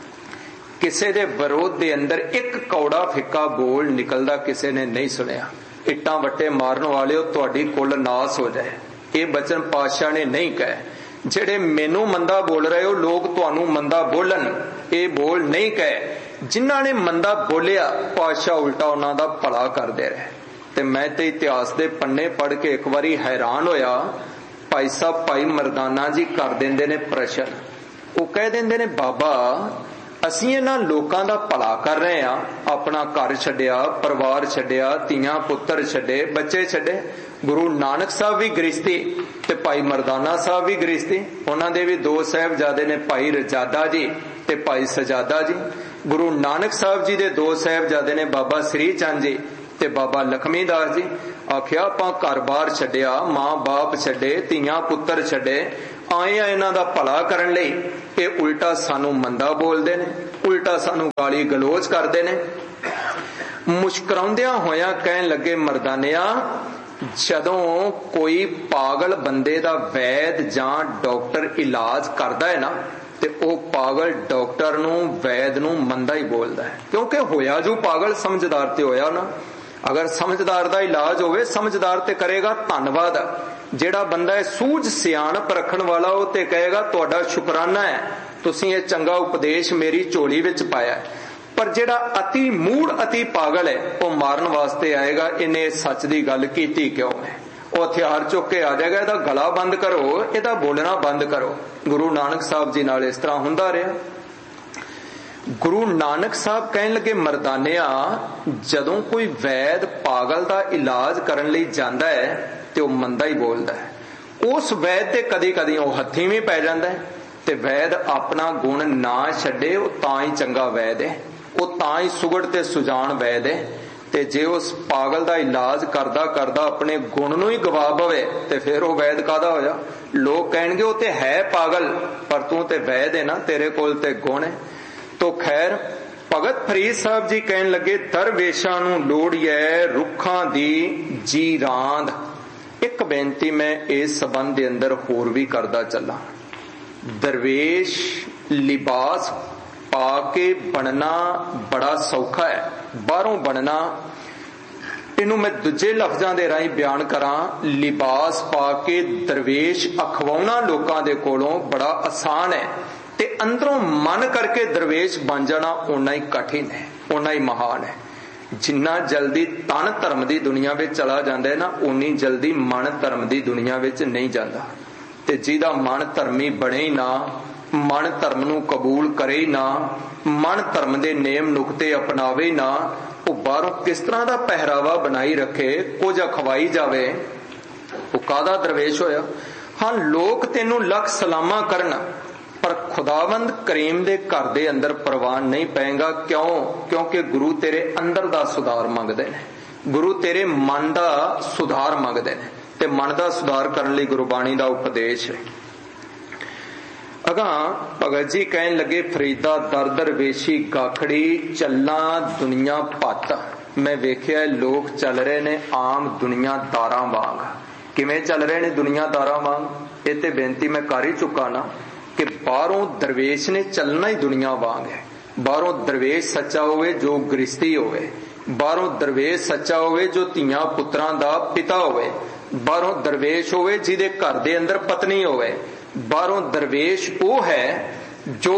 ਕਿਸੇ ਦੇ ਵਿਰੋਧ ਦੇ ਅੰਦਰ ਇੱਕ ਕੌੜਾ ਫਿੱਕਾ ਬੋਲ ਨਿਕਲਦਾ ਕਿਸੇ ਨੇ ਨਹੀਂ ਸੁਣਿਆ। ਇੱਟਾਂ ਵੱਟੇ ਮਾਰਨ ਵਾਲਿਓ, ਤੁਹਾਡੀ ਕੁੱਲ ਨਾਸ ਹੋ ਜਾਏ। ਇਹ ਬਚਨ ਪਾਤਸ਼ਾਹ ਨੇ ਨਹੀਂ ਕਹੇ। ਜਿਹੜੇ ਮੈਨੂੰ ਮੰਦਾ ਬੋਲ ਰਹੇ ਹੋ ਲੋਕ, ਤੁਹਾਨੂੰ ਮੰਦਾ ਬੋਲਣ, ਇਹ ਬੋਲ ਨਹੀਂ ਕਹੇ। ਜਿਨ੍ਹਾਂ ਨੇ ਮੰਦਾ ਬੋਲਿਆ, ਪਾਤਸ਼ਾਹ ਉਲਟਾ ਉਹਨਾਂ ਦਾ ਭਲਾ ਕਰਦੇ ਰਹੇ। ਤੇ ਮੈਂ ਤੇ ਇਤਿਹਾਸ ਦੇ ਪੰਨੇ ਪੜ੍ਹ ਕੇ ਇੱਕ ਵਾਰੀ ਹੈਰਾਨ ਹੋਇਆ। ਭਾਈ ਸਾਹਿਬ ਭਾਈ ਮਰਦਾਨਾ ਜੀ ਕਰ ਦਿੰਦੇ ਨੇ ਪ੍ਰਸ਼ਨ। ਉਹ ਕਹਿ ਦਿੰਦੇ ਨੇ ਬਾਬਾ ਅਸੀਂ ਇਹਨਾਂ ਲੋਕਾਂ ਦਾ ਭਲਾ ਕਰ ਰਹੇ ਹਾਂ। ਆਪਣਾ ਘਰ ਛੱਡਿਆ, ਪਰਿਵਾਰ ਛੱਡਿਆ, ਧੀਆਂ ਪੁੱਤਰ ਛੱਡੇ, ਬੱਚੇ ਛੱਡੇ। ਗੁਰੂ ਨਾਨਕ ਸਾਹਿਬ ਵੀ ਗ੍ਰਸਤੀ ਤੇ ਭਾਈ ਮਰਦਾਨਾ ਸਾਹਿਬ ਵੀ ਗ੍ਰਸਤੀ। ਉਹਨਾਂ ਦੇ ਵੀ ਦੋ ਸਾਹਿਬਜ਼ਾਦੇ ਨੇ, ਭਾਈ ਰਜਾਦਾ ਜੀ ਤੇ ਭਾਈ ਸਜਾਦਾ ਜੀ। ਗੁਰੂ ਨਾਨਕ ਸਾਹਿਬ ਜੀ ਦੇ ਦੋ ਸਾਹਿਬਜ਼ਾਦੇ ਨੇ, ਬਾਬਾ ਸ੍ਰੀ ਚੰਦ ਜੀ ਤੇ ਬਾਬਾ ਲਖਮੀ ਦਾਸ ਜੀ। ਆਖਿਆ ਆਪਾਂ ਘਰ ਬਾਰ ਛੱਡਿਆ, ਮਾਂ ਬਾਪ ਛੱਡੇ, ਧੀਆਂ ਪੁੱਤਰ ਛੱਡੇ, ਆਏ ਆ ਇਹਨਾਂ ਦਾ ਭਲਾ ਕਰਨ ਲਈ। ਇਹ ਉਲਟਾ ਸਾਨੂੰ ਮੰਦਾ ਬੋਲਦੇ ਨੇ, ਉਲਟਾ ਸਾਨੂੰ ਗਾਲੀ ਗਲੋਚ ਕਰਦੇ ਨੇ। ਮੁਸਕਰਾਉਂਦਿਆਂ ਹੋਇਆਂ ਕਹਿਣ ਲੱਗੇ, ਮਰਦਾਨਿਆ, ਜਦੋਂ ਕੋਈ ਪਾਗਲ ਬੰਦੇ ਦਾ ਵੈਦ ਜਾਂ ਡਾਕਟਰ ਇਲਾਜ ਕਰਦਾ ਹੈ ਨਾ, ਤੇ ਉਹ ਪਾਗਲ ਡਾਕਟਰ ਨੂੰ, ਵੈਦ ਨੂੰ ਮੰਦਾ ਹੀ ਬੋਲਦਾ ਹੈ। ਕਿਉਂਕਿ ਹੋਇਆ ਜੋ ਪਾਗਲ, ਸਮਝਦਾਰ ਤੇ ਹੋਇਆ ਨਾ। ਅਗਰ ਸਮਝਦਾਰ ਦਾ ਇਲਾਜ ਹੋਵੇ, ਸਮਝਦਾਰ ਤੇ ਕਰੇਗਾ ਧੰਨਵਾਦ। ਜਿਹੜਾ ਬੰਦਾ ਹੈ ਸੂਝ ਸਿਆਣਪ ਰੱਖਣ ਵਾਲਾ, ਉਹ ਤੇ ਕਹੇਗਾ ਤੁਹਾਡਾ ਸ਼ੁਕਰਾਨਾ ਹੈ, ਤੁਸੀਂ ਇਹ ਚੰਗਾ ਉਪਦੇਸ਼ ਮੇਰੀ ਝੋਲੀ ਵਿੱਚ ਪਾਇਆ। ਪਰ ਜਿਹੜਾ ਅਤੀ ਮੂੜ ਅਤੀ ਪਾਗਲ ਹੈ, ਉਹ ਮਾਰਨ ਵਾਸਤੇ ਆਏਗਾ, ਇਹਨੇ ਸੱਚ ਦੀ ਗੱਲ ਕੀਤੀ ਕਿਉਂ ਹੈ। ਉਹ ਹਥਿਆਰ ਚੁੱਕ ਕੇ ਆ ਜਾਏਗਾ, ਇਹਦਾ ਗਲਾ ਬੰਦ ਕਰੋ, ਇਹਦਾ ਬੋਲਣਾ ਬੰਦ ਕਰੋ। ਗੁਰੂ ਨਾਨਕ ਸਾਹਿਬ ਜੀ ਨਾਲ ਇਸ ਤਰ੍ਹਾਂ ਹੁੰਦਾ ਰਿਹਾ। ਗੁਰੂ ਨਾਨਕ ਸਾਹਿਬ ਕਹਿਣ ਲੱਗੇ, ਮਰਦਾਨਿਆ, ਜਦੋਂ ਕੋਈ ਵੈਦ ਪਾਗਲ ਦਾ ਇਲਾਜ ਕਰਨ ਲਈ ਜਾਂਦਾ ਹੈ ਤੇ ਉਹ ਮੰਦਾ ਹੀ ਬੋਲਦਾ ਹੈ। ਉਸ ਵੈਦ ਤੇ ਕਦੀ ਕਦੀ ਉਹ ਹੱਥੀਂ ਵੀ ਪੈ ਜਾਂਦਾ ਹੈ। ਤੇ ਵੈਦ ਆਪਣਾ ਗੁਣ ਨਾ ਛੱਡੇ, ਉਹ ਤਾਂ ਹੀ ਚੰਗਾ ਵੈਦ ਹੈ, ਉਹ ਤਾਂ ਹੀ ਸੁਗੜ ਤੇ ਸੁਜਾਨ ਵੈਦ ਹੈ। ਤੇ ਜੇ ਉਸ ਪਾਗਲ ਦਾ ਇਲਾਜ ਕਰਦਾ ਕਰਦਾ ਆਪਣੇ ਗੁਣ ਨੂੰ ਹੀ ਗਵਾ ਬਵੇ, ਤੇ ਫਿਰ ਉਹ ਵੈਦ ਕਾਹਦਾ ਹੋਇਆ। ਲੋਕ ਕਹਿਣਗੇ ਉਹ ਤੇ ਹੈ ਪਾਗਲ, ਪਰ ਤੂੰ ਤੇ ਵੈਦ ਹੈ ਨਾ, ਤੇਰੇ ਕੋਲ ਤੇ ਗੁਣ ਹੈ। ਤੋ ਖੈਰ, ਭਗਤ ਫਰੀਦ ਸਾਹਿਬ ਜੀ ਕਹਿਣ ਲੱਗੇ, ਦਰਵੇਸ਼ਾਂ ਨੂੰ ਲੋੜੀਐ ਰੁੱਖਾਂ ਦੀ ਜੀਰਾਂਦ। ਇੱਕ ਬੇਨਤੀ ਮੈਂ ਇਸ ਸੰਬੰਧ ਦੇ ਅੰਦਰ ਹੋਰ ਵੀ ਕਰਦਾ ਚੱਲਾਂ। ਦਰਵੇਸ਼ ਲਿਬਾਸ ਪਾ ਕੇ ਬਣਨਾ ਬੜਾ ਸੌਖਾ ਹੈ, ਬਾਹਰੋਂ ਬਣਨਾ। ਇਹਨੂੰ ਮੈਂ ਦੂਜੇ ਲਫ਼ਜ਼ਾਂ ਦੇ ਰਾਹੀਂ ਬਿਆਨ ਕਰਾਂ, ਲਿਬਾਸ ਪਾ ਕੇ ਦਰਵੇਸ਼ ਅਖਵਾਉਣਾ ਲੋਕਾਂ ਦੇ ਕੋਲੋਂ ਬੜਾ ਆਸਾਨ ਹੈ, ਤੇ ਅੰਦਰੋਂ ਮਨ ਕਰਕੇ ਦਰਵੇਸ਼ ਬਣ ਜਾਣਾ ਓਨਾ ਹੀ ਕਠਿਨ ਹੈ, ਓਨਾ ਹੀ ਮਹਾਨ ਹੈ। ਜਿੰਨਾ ਜਲਦੀ ਤਨ ਧਰਮ ਦੀ ਦੁਨੀਆ ਵਿੱਚ ਚਲਾ ਜਾਂਦਾ ਹੈ ਨਾ, ਓਨੀ ਜਲਦੀ ਮਨ ਧਰਮ ਦੀ ਦੁਨੀਆ ਵਿੱਚ ਨਹੀਂ ਜਾਂਦਾ। ਤੇ ਜਿਹਦਾ ਮਨ ਧਰਮੀ ਬਣੇ ਹੀ ਨਾ, ਮਨ ਧਰਮ ਨੂੰ ਕਬੂਲ ਕਰੇ ਹੀ ਨਾ, ਮਨ ਧਰਮ ਦੇ ਨੇਮ ਨੁਕਤੇ ਅਪਣਾਵੇ ਨਾ, ਉਹ ਬਾਹਰੋਂ ਕਿਸ ਤਰ੍ਹਾਂ ਦਾ ਪਹਿਰਾਵਾ ਬਣਾਈ ਰੱਖੇ, ਕੁਝ ਅਖਵਾਈ ਜਾਵੇ, ਉਹ ਕਾਹਦਾ ਦਰਵੇਸ਼ ਹੋਇਆ। ਹਾਂ, ਲੋਕ ਤੈਨੂੰ ਲੱਖ ਸਲਾਮਾਂ ਕਰਨ, ਪਰ ਖੁਦਾਵੰਦ ਕਰੀਮ ਦੇ ਘਰ ਦੇ ਅੰਦਰ ਪ੍ਰਵਾਨ ਨਹੀਂ ਪਏਗਾ। ਕਿਉਂ? ਕਿਉਂਕਿ ਗੁਰੂ ਤੇਰੇ ਅੰਦਰ ਦਾ ਸੁਧਾਰ ਮੰਗਦੇ ਨੇ, ਗੁਰੂ ਤੇਰੇ ਮਨ ਦਾ ਸੁਧਾਰ ਮੰਗਦੇ ਨੇ, ਤੇ ਮਨ ਦਾ ਸੁਧਾਰ ਕਰਨ ਲਈ ਗੁਰਬਾਣੀ ਦਾ ਉਪਦੇਸ਼ ਹੈ। ਅਗਾਂ ਭਗਤ ਜੀ ਕਹਿਣ ਲੱਗੇ, ਫਰੀਦਾ ਦਰ ਦਰਵੇਸ਼ੀ ਗਾਖੜੀ, ਚੱਲਾਂ ਦੁਨੀਆ ਭੱਤ। ਮੈਂ ਵੇਖਿਆ ਲੋਕ ਚੱਲ ਰਹੇ ਨੇ ਆਮ ਦੁਨੀਆਦਾਰਾਂ ਵਾਂਗ। ਕਿਵੇਂ ਚੱਲ ਰਹੇ ਨੇ ਦੁਨੀਆਦਾਰਾਂ ਵਾਂਗ? ਇਹ ਤੇ ਬੇਨਤੀ ਮੈਂ ਕਰ ਹੀ ਚੁੱਕਾ ਨਾ ਕਿ ਬਾਹਰੋਂ ਦਰਵੇਸ਼ ਨੇ ਚੱਲਣਾ ਹੀ ਦੁਨੀਆ ਵਾਂਗ ਹੈ। ਬਾਹਰੋਂ ਦਰਵੇਸ਼ ਸੱਚਾ ਹੋਵੇ ਜੋ ਗ੍ਰਸਤੀ ਹੋਵੇ, ਬਾਹਰੋਂ ਦਰਵੇਸ਼ ਸੱਚਾ ਹੋਵੇ ਜੋ ਧੀਆਂ ਪੁੱਤਰਾਂ ਦਾ ਪਿਤਾ ਹੋਵੇ, ਬਾਹਰੋਂ ਦਰਵੇਸ਼ ਹੋਵੇ ਜਿਹਦੇ ਘਰ ਦੇ ਅੰਦਰ ਪਤਨੀ ਹੋਵੇ, ਬਾਹਰੋਂ ਦਰਵੇਸ਼ ਉਹ ਹੈ ਜੋ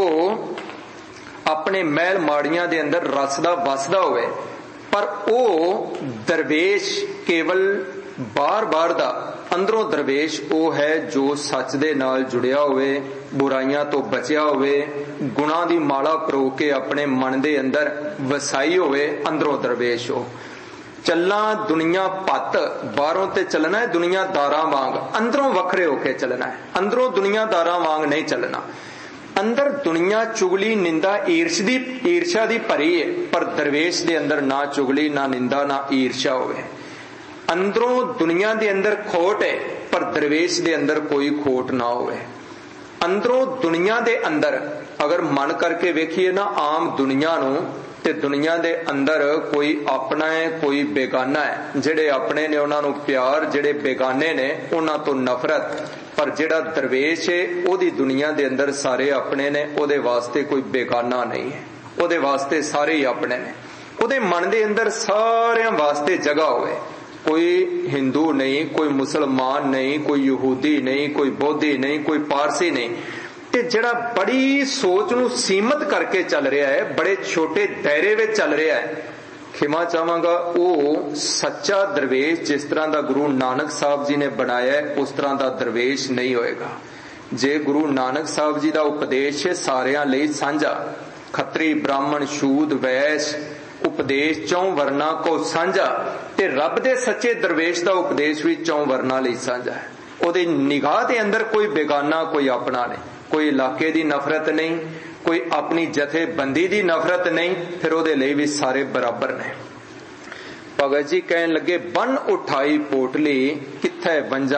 ਆਪਣੇ ਮਹਿਲ ਮਾੜੀਆਂ ਦੇ ਅੰਦਰ ਰਸਦਾ ਵਸਦਾ ਹੋਵੇ। ਪਰ ਉਹ ਦਰਵੇਸ਼ ਕੇਵਲ ਬਾਹਰ-ਬਾਹਰ ਦਾ, ਅੰਦਰੋਂ ਦਰਵੇਸ਼ ਉਹ ਹੈ ਜੋ ਸੱਚ ਦੇ ਨਾਲ ਜੁੜਿਆ ਹੋਵੇ, ਬੁਰਾਈਆਂ ਤੋਂ ਬਚਿਆ ਹੋਵੇ, ਗੁਣਾਂ ਦੀ ਮਾਲਾ ਪਰੋ ਕੇ ਆਪਣੇ ਮਨ ਦੇ ਅੰਦਰ ਵਸਾਈ ਹੋਵੇ, ਅੰਦਰੋਂ ਦਰਵੇਸ਼ ਹੋ। ਚੱਲਾਂ ਦੁਨੀਆ ਭੱਤ, ਬਾਹਰੋਂ ਤੇ ਚੱਲਣਾ ਹੈ ਦੁਨੀਆਦਾਰਾਂ ਵਾਂਗ, ਅੰਦਰੋਂ ਵੱਖਰੇ ਹੋ ਕੇ ਚੱਲਣਾ ਹੈ। ਅੰਦਰੋਂ ਦੁਨੀਆਦਾਰਾਂ ਵਾਂਗ ਨਹੀਂ ਚੱਲਣਾ। ਅੰਦਰ ਦੁਨੀਆ ਚੁਗਲੀ ਨਿੰਦਾ ਈਰਸ਼ ਦੀ ਈਰਸ਼ਾ ਦੀ ਭਰੀ ਹੈ, ਪਰ ਦਰਵੇਸ਼ ਦੇ ਅੰਦਰ ਨਾ ਚੁਗਲੀ, ਨਾ ਨਿੰਦਾ, ਨਾ ਈਰਸ਼ਾ ਹੋਵੇ। ਅੰਦਰੋਂ ਦੁਨੀਆ ਦੇ ਅੰਦਰ ਖੋਟ ਹੈ, ਪਰ ਦਰਵੇਸ਼ ਦੇ ਅੰਦਰ ਕੋਈ ਖੋਟ ਨਾ ਹੋਵੇ। ਅੰਦਰੋਂ ਦੁਨੀਆ ਦੇ ਅੰਦਰ ਅਗਰ ਮਨ ਕਰਕੇ ਵੇਖੀਏ ਨਾ ਆਮ ਦੁਨੀਆ ਨੂੰ, ਤੇ ਦੁਨੀਆ ਦੇ ਅੰਦਰ ਕੋਈ ਆਪਣਾ ਹੈ, ਕੋਈ ਬੇਗਾਨਾ ਹੈ। ਜਿਹੜੇ ਆਪਣੇ ਨੇ ਉਹਨਾਂ ਨੂੰ ਪਿਆਰ, ਜਿਹੜੇ ਬੇਗਾਨੇ ਨੇ ਉਹਨਾਂ ਤੋਂ ਨਫ਼ਰਤ। ਪਰ ਜਿਹੜਾ ਦਰਵੇਸ਼ ਹੈ ਉਹਦੀ ਦੁਨੀਆ ਦੇ ਅੰਦਰ ਸਾਰੇ ਆਪਣੇ ਨੇ, ਉਹਦੇ ਵਾਸਤੇ ਕੋਈ ਬੇਗਾਨਾ ਨਹੀਂ ਹੈ, ਉਹਦੇ ਵਾਸਤੇ ਸਾਰੇ ਹੀ ਆਪਣੇ ਨੇ। ਉਹਦੇ ਮਨ ਦੇ ਅੰਦਰ ਸਾਰਿਆਂ ਵਾਸਤੇ ਜਗ੍ਹਾ ਹੋਵੇ। ਕੋਈ ਹਿੰਦੂ ਨਹੀਂ, ਕੋਈ ਮੁਸਲਮਾਨ ਨਹੀਂ, ਕੋਈ ਯਹੂਦੀ ਨਹੀਂ, ਕੋਈ ਬੋਧੀ ਨਹੀਂ, ਕੋਈ ਪਾਰਸੀ ਨਹੀਂ। ਤੇ ਜਿਹੜਾ ਬੜੀ ਸੋਚ ਨੂੰ ਸੀਮਤ ਕਰਕੇ ਚੱਲ ਰਿਹਾ ਹੈ, ਬੜੇ ਛੋਟੇ ਦਾਇਰੇ ਵਿੱਚ ਚੱਲ ਰਿਹਾ ਹੈ, ਖਿਮਾ ਚਾਹਾਂਗਾ, ਉਹ ਸੱਚਾ ਦਰਵੇਸ਼ ਜਿਸ ਤਰ੍ਹਾਂ ਦਾ ਗੁਰੂ ਨਾਨਕ ਸਾਹਿਬ ਜੀ ਨੇ ਬਣਾਇਆ ਉਸ ਤਰ੍ਹਾਂ ਦਾ ਦਰਵੇਸ਼ ਨਹੀਂ ਹੋਏਗਾ। ਜੇ ਗੁਰੂ ਨਾਨਕ ਸਾਹਿਬ ਜੀ ਦਾ ਉਪਦੇਸ਼ ਹੈ ਸਾਰਿਆਂ ਲਈ ਸਾਂਝਾ, खत्री ब्राह्मण शूद वैश उपदेश चौं वर्ना को साझा, ते रब दे सच्चे दरवेश दा उपदेश भी चौं वर्ना लई साझा है। ओहदी निगाह दे अंदर कोई बेगाना कोई अपना नहीं, कोई इलाके दी नफरत नहीं, कोई अपनी जथेबंदी दी नफरत नहीं, फिर ओहदे लई भी सारे बराबर ने। भगत जी कहन लगे बन उठाई पोटली किथे वंजा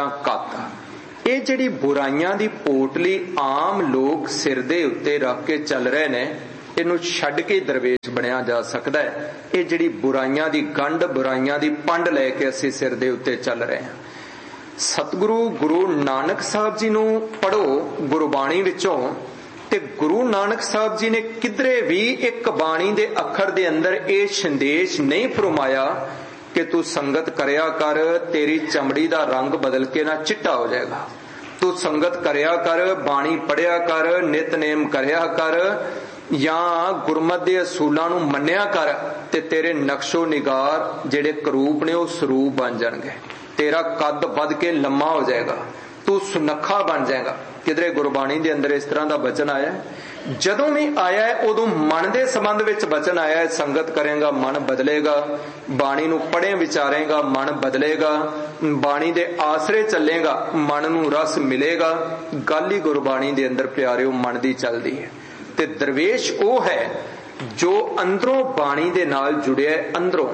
कत। ये जिहड़ी बुराइयां दी पोटली आम लोग सिर दे उत्ते रख के चल रहे ने, इनू छड्ड के दरवेश बनया जा सकता है। ये जिहड़ी बुराइयां दी गंढ बुराइयां दी पंड लैके असीं सिर दे उत्ते चल रहे हैं। सतगुरु गुरु नानक साहब जी नू पढ़ो गुरबाणी विचों, ते गुरु नानक साहब जी ने किधरे भी एक बाणी दे अखर दे अंदर ये संदेश नहीं फरमाया कि तू संगत करया कर, तेरी चमड़ी दा रंग बदल के ना चिट्टा हो जाएगा। तू संगत करया कर, बाणी पढ़िया कर, नितनेम करया कर, या गुरमत दे असूलां नू मन्निया कर, ते तेरे नक्शो निगार जेड़े करूप ने वो सरूप बन जाएंगे। तेरा कद बद के लम्मा हो जाएगा, तू सुनखा बन जाएगा। किधरे गुरबाणी दे अंदर इस तरह का वचन आया है? जदों भी आया है उदों मन दे संबंध विच वचन आया है, संगत करेगा मन बदलेगा, बाणी नू पढ़े विचारेगा मन बदलेगा, बाणी दे आसरे चलेगा मन नू रस मिलेगा। गल ही गुरबाणी दे अंदर प्यारिओ मन दी चलदी है। ते दरवेश वो है जो अंदरों बाणी दे नाल जुड़िया है, अंदरों।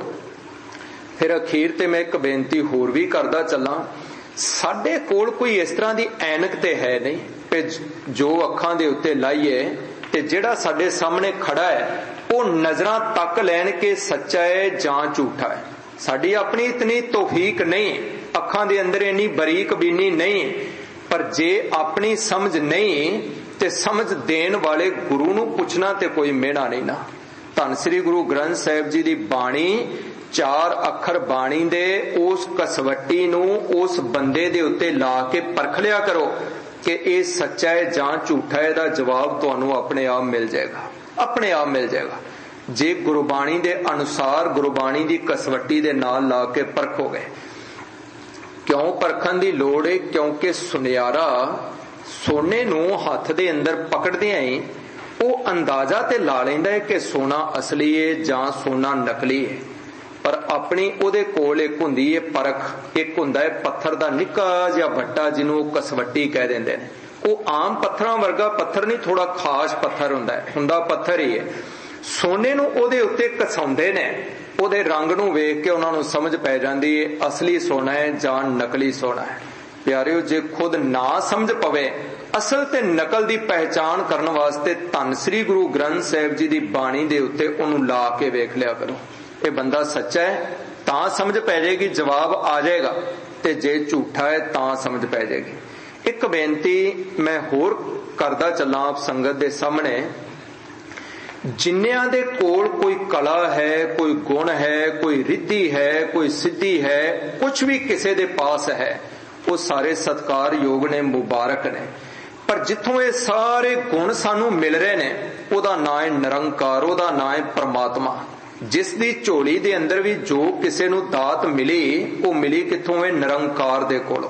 फिर अखीर ते मैं एक बेनती होर भी करदा चलां, साडे कोल कोई इस तरह की ऐनक ते है नहीं कि जो अखां दे उत्ते लाइए ते जिहड़ा साडे सामने खड़ा है वो नजरां तक लैन के सच्चा है जां झूठा है। साडी अपनी इतनी तौफीक नहीं, अखां दे अंदर इन्नी बरीक बीनी नहीं, पर जे अपनी समझ नहीं ते समझ देन वाले गुरु नू पुछना ते कोई मेहना नहीं ना। धन श्री गुरु ग्रंथ साहिब जी दी बाणी, चार अखर बाणी दे उस कसवट्टी नू उस बंदे दे उत्ते ला के परख लिया करो कि ये सच्चा है जां झूठा है। दा जवाब तुहानू अपने आप मिल जाएगा, अपने आप मिल जाएगा। जे गुरबाणी दे अनुसार गुरबाणी दी कसवट्टी दे नाल ला के परखोगे। क्यों परखन दी लोड़ है? क्योंकि सुनियारा सोने नू हथ दे अंदर पकड़दियां ही वो अंदाजा ते ला लैंदा है कि सोना असली है जां सोना नकली है। पर अपनी ओदे कोल एक हुंदी है परख, एक हुंदा है पत्थर दा निक्का जिहा भट्टा जिन्हों कसवट्टी कह देंदे ने। वो आम पत्थरां वर्गा पत्थर नहीं, थोड़ा खास पत्थर हुंदा है, हुंदा पत्थर ही है। सोने नू ओदे उत्ते घसाउंदे ने, ओदे रंग नू वेख के उन्हां नू समझ पै जांदी है असली सोना है जां नकली सोना है। प्यारिओ जे खुद ना समझ पवे असल ते नकल दी पहचान करन वास्ते धन श्री गुरु ग्रंथ साहिब जी दी बाणी दे उत्ते उहनू ला के वेख लिया करो। ये बंदा सच्चा है तां समझ पै जाएगी, जवाब आ जाएगा, ते जे झूठा है तां समझ पै जाएगी। एक बेनती मैं होर करदा चलां आप संगत दे सामने, जिन्नियां दे कोल कोई कला है, कोई गुण है, कोई रिद्धि है, कोई सिद्धि है, कुछ भी किसी दे पास है, वो सारे सत्कार योग ने, मुबारक ने। पर जिथों ये सारे गुण सानू मिल रहे ने, ओदा नाम है निरंकार, ओदा नाम है परमात्मा। जिस दी झोली दे अंदर भी जो किसी नू दात मिली वो मिली किथों है? निरंकार दे कोलों।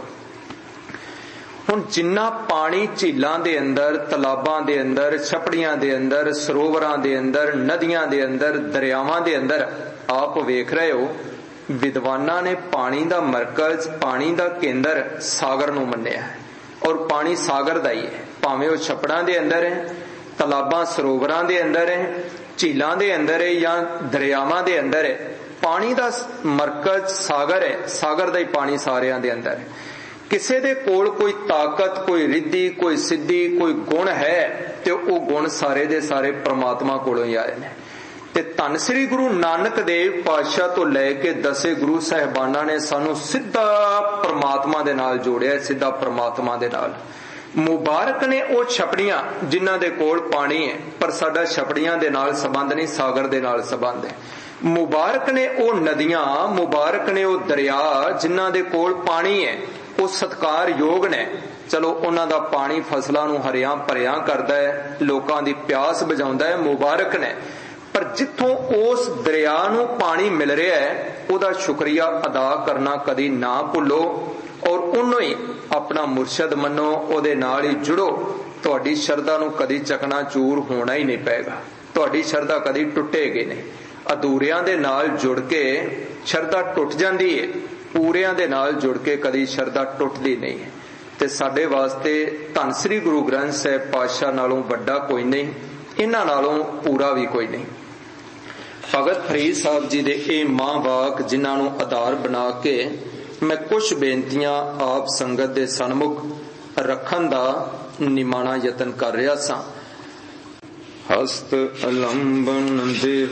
हुण जिन्ना पानी झीलां दे अंदर, तलाबां दे अंदर, छपड़ियां दे अंदर, सरोवरां दे अंदर, नदियां दे अंदर, दरियावां दे अंदर आप वेख रहे हो, विद्वानां ने पानी दा मरकज, पानी दा केंद्र सागर नू मन्निया है। और पानी सागर दा ही है, भावें वो छपड़ां दे अंदर है, तलाबां सरोवरां दे अंदर है, झीलां दे अंदर है या दरियावां दे अंदर है। पानी दा मरकज सागर है, सागर दा ही पानी सारियां दे अंदर है। किसी दे कोल कोई ताकत, कोई रिद्धि, कोई सिद्धि, कोई गुण है ते वो गुण सारे दे सारे परमात्मा कोलों ही आए ने। ते धन श्री गुरु नानक देव पातशाह तो लैके दसे गुरु साहिबाना ने सानू सीधा परमात्मा दे नाल जोड़िया, सीधा परमात्मा दे नाल। मुबारक ने वो छपड़ियां जिन्हां दे कोल पानी है, पर साडा छपड़ियां दे नाल संबंध नहीं, सागर दे नाल संबंध है। मुबारक ने वो नदियां, मुबारक ने वो दरिया जिन्हां दे कोल पानी है, वो सत्कार योग ने। चलो उन्हां दा पानी फसलां नू हरियां भरियां करदा है, लोकां दी प्यास बुझाउंदा है, मुबारक ने। पर जिथों उस दरिया नू पानी मिल रहा है उहदा शुक्रिया अदा करना कदी ना भुलो और उन्हों ही अपना मुर्शद मनो, उहदे नाल ही जुड़ो। तुहाडी शरधा नू कदी चकना चूर होना ही नहीं पेगा। ਤੁਹਾਡੀ ਸ਼ਰਧਾ ਕਦੀ ਟੁੱਟੇਗੀ ਨਹੀਂ। ਅਧੂਰਿਆਂ ਦੇ ਨਾਲ ਜੁੜ ਕੇ ਸ਼ਰਧਾ ਟੁੱਟ ਜਾਂਦੀ ਹੈ, ਪੂਰਿਆਂ ਦੇ ਨਾਲ ਜੁੜ ਕੇ ਕਦੀ ਸ਼ਰਧਾ ਟੁੱਟਦੀ ਨਹੀਂ ਹੈ। ਤੇ ਸਾਡੇ ਵਾਸਤੇ ਧੰਨ ਸ੍ਰੀ ਗੁਰੂ ਗ੍ਰੰਥ ਸਾਹਿਬ ਪਾਤਸ਼ਾਹ ਨਾਲੋਂ ਵੱਡਾ ਕੋਈ ਨਹੀਂ, ਇਹਨਾਂ ਨਾਲੋਂ ਪੂਰਾ ਵੀ ਕੋਈ ਨਹੀਂ। ਭਗਤ ਫਰੀਦ ਸਾਹਿਬ ਜੀ ਦੇ ਇਹ ਮਾਂ ਵਾਕ ਜਿਨ੍ਹਾਂ ਨੂੰ ਆਧਾਰ ਬਣਾ ਕੇ ਮੈਂ ਕੁਝ ਬੇਨਤੀਆਂ ਆਪ ਸੰਗਤ ਦੇ ਸਨਮੁਖ ਰੱਖਣ ਦਾ ਨਿਮਾਣਾ ਯਤਨ ਕਰ ਰਿਹਾ ਸਾਂ। ਹਸਤ ਅਲੰਬਨ ਦੇ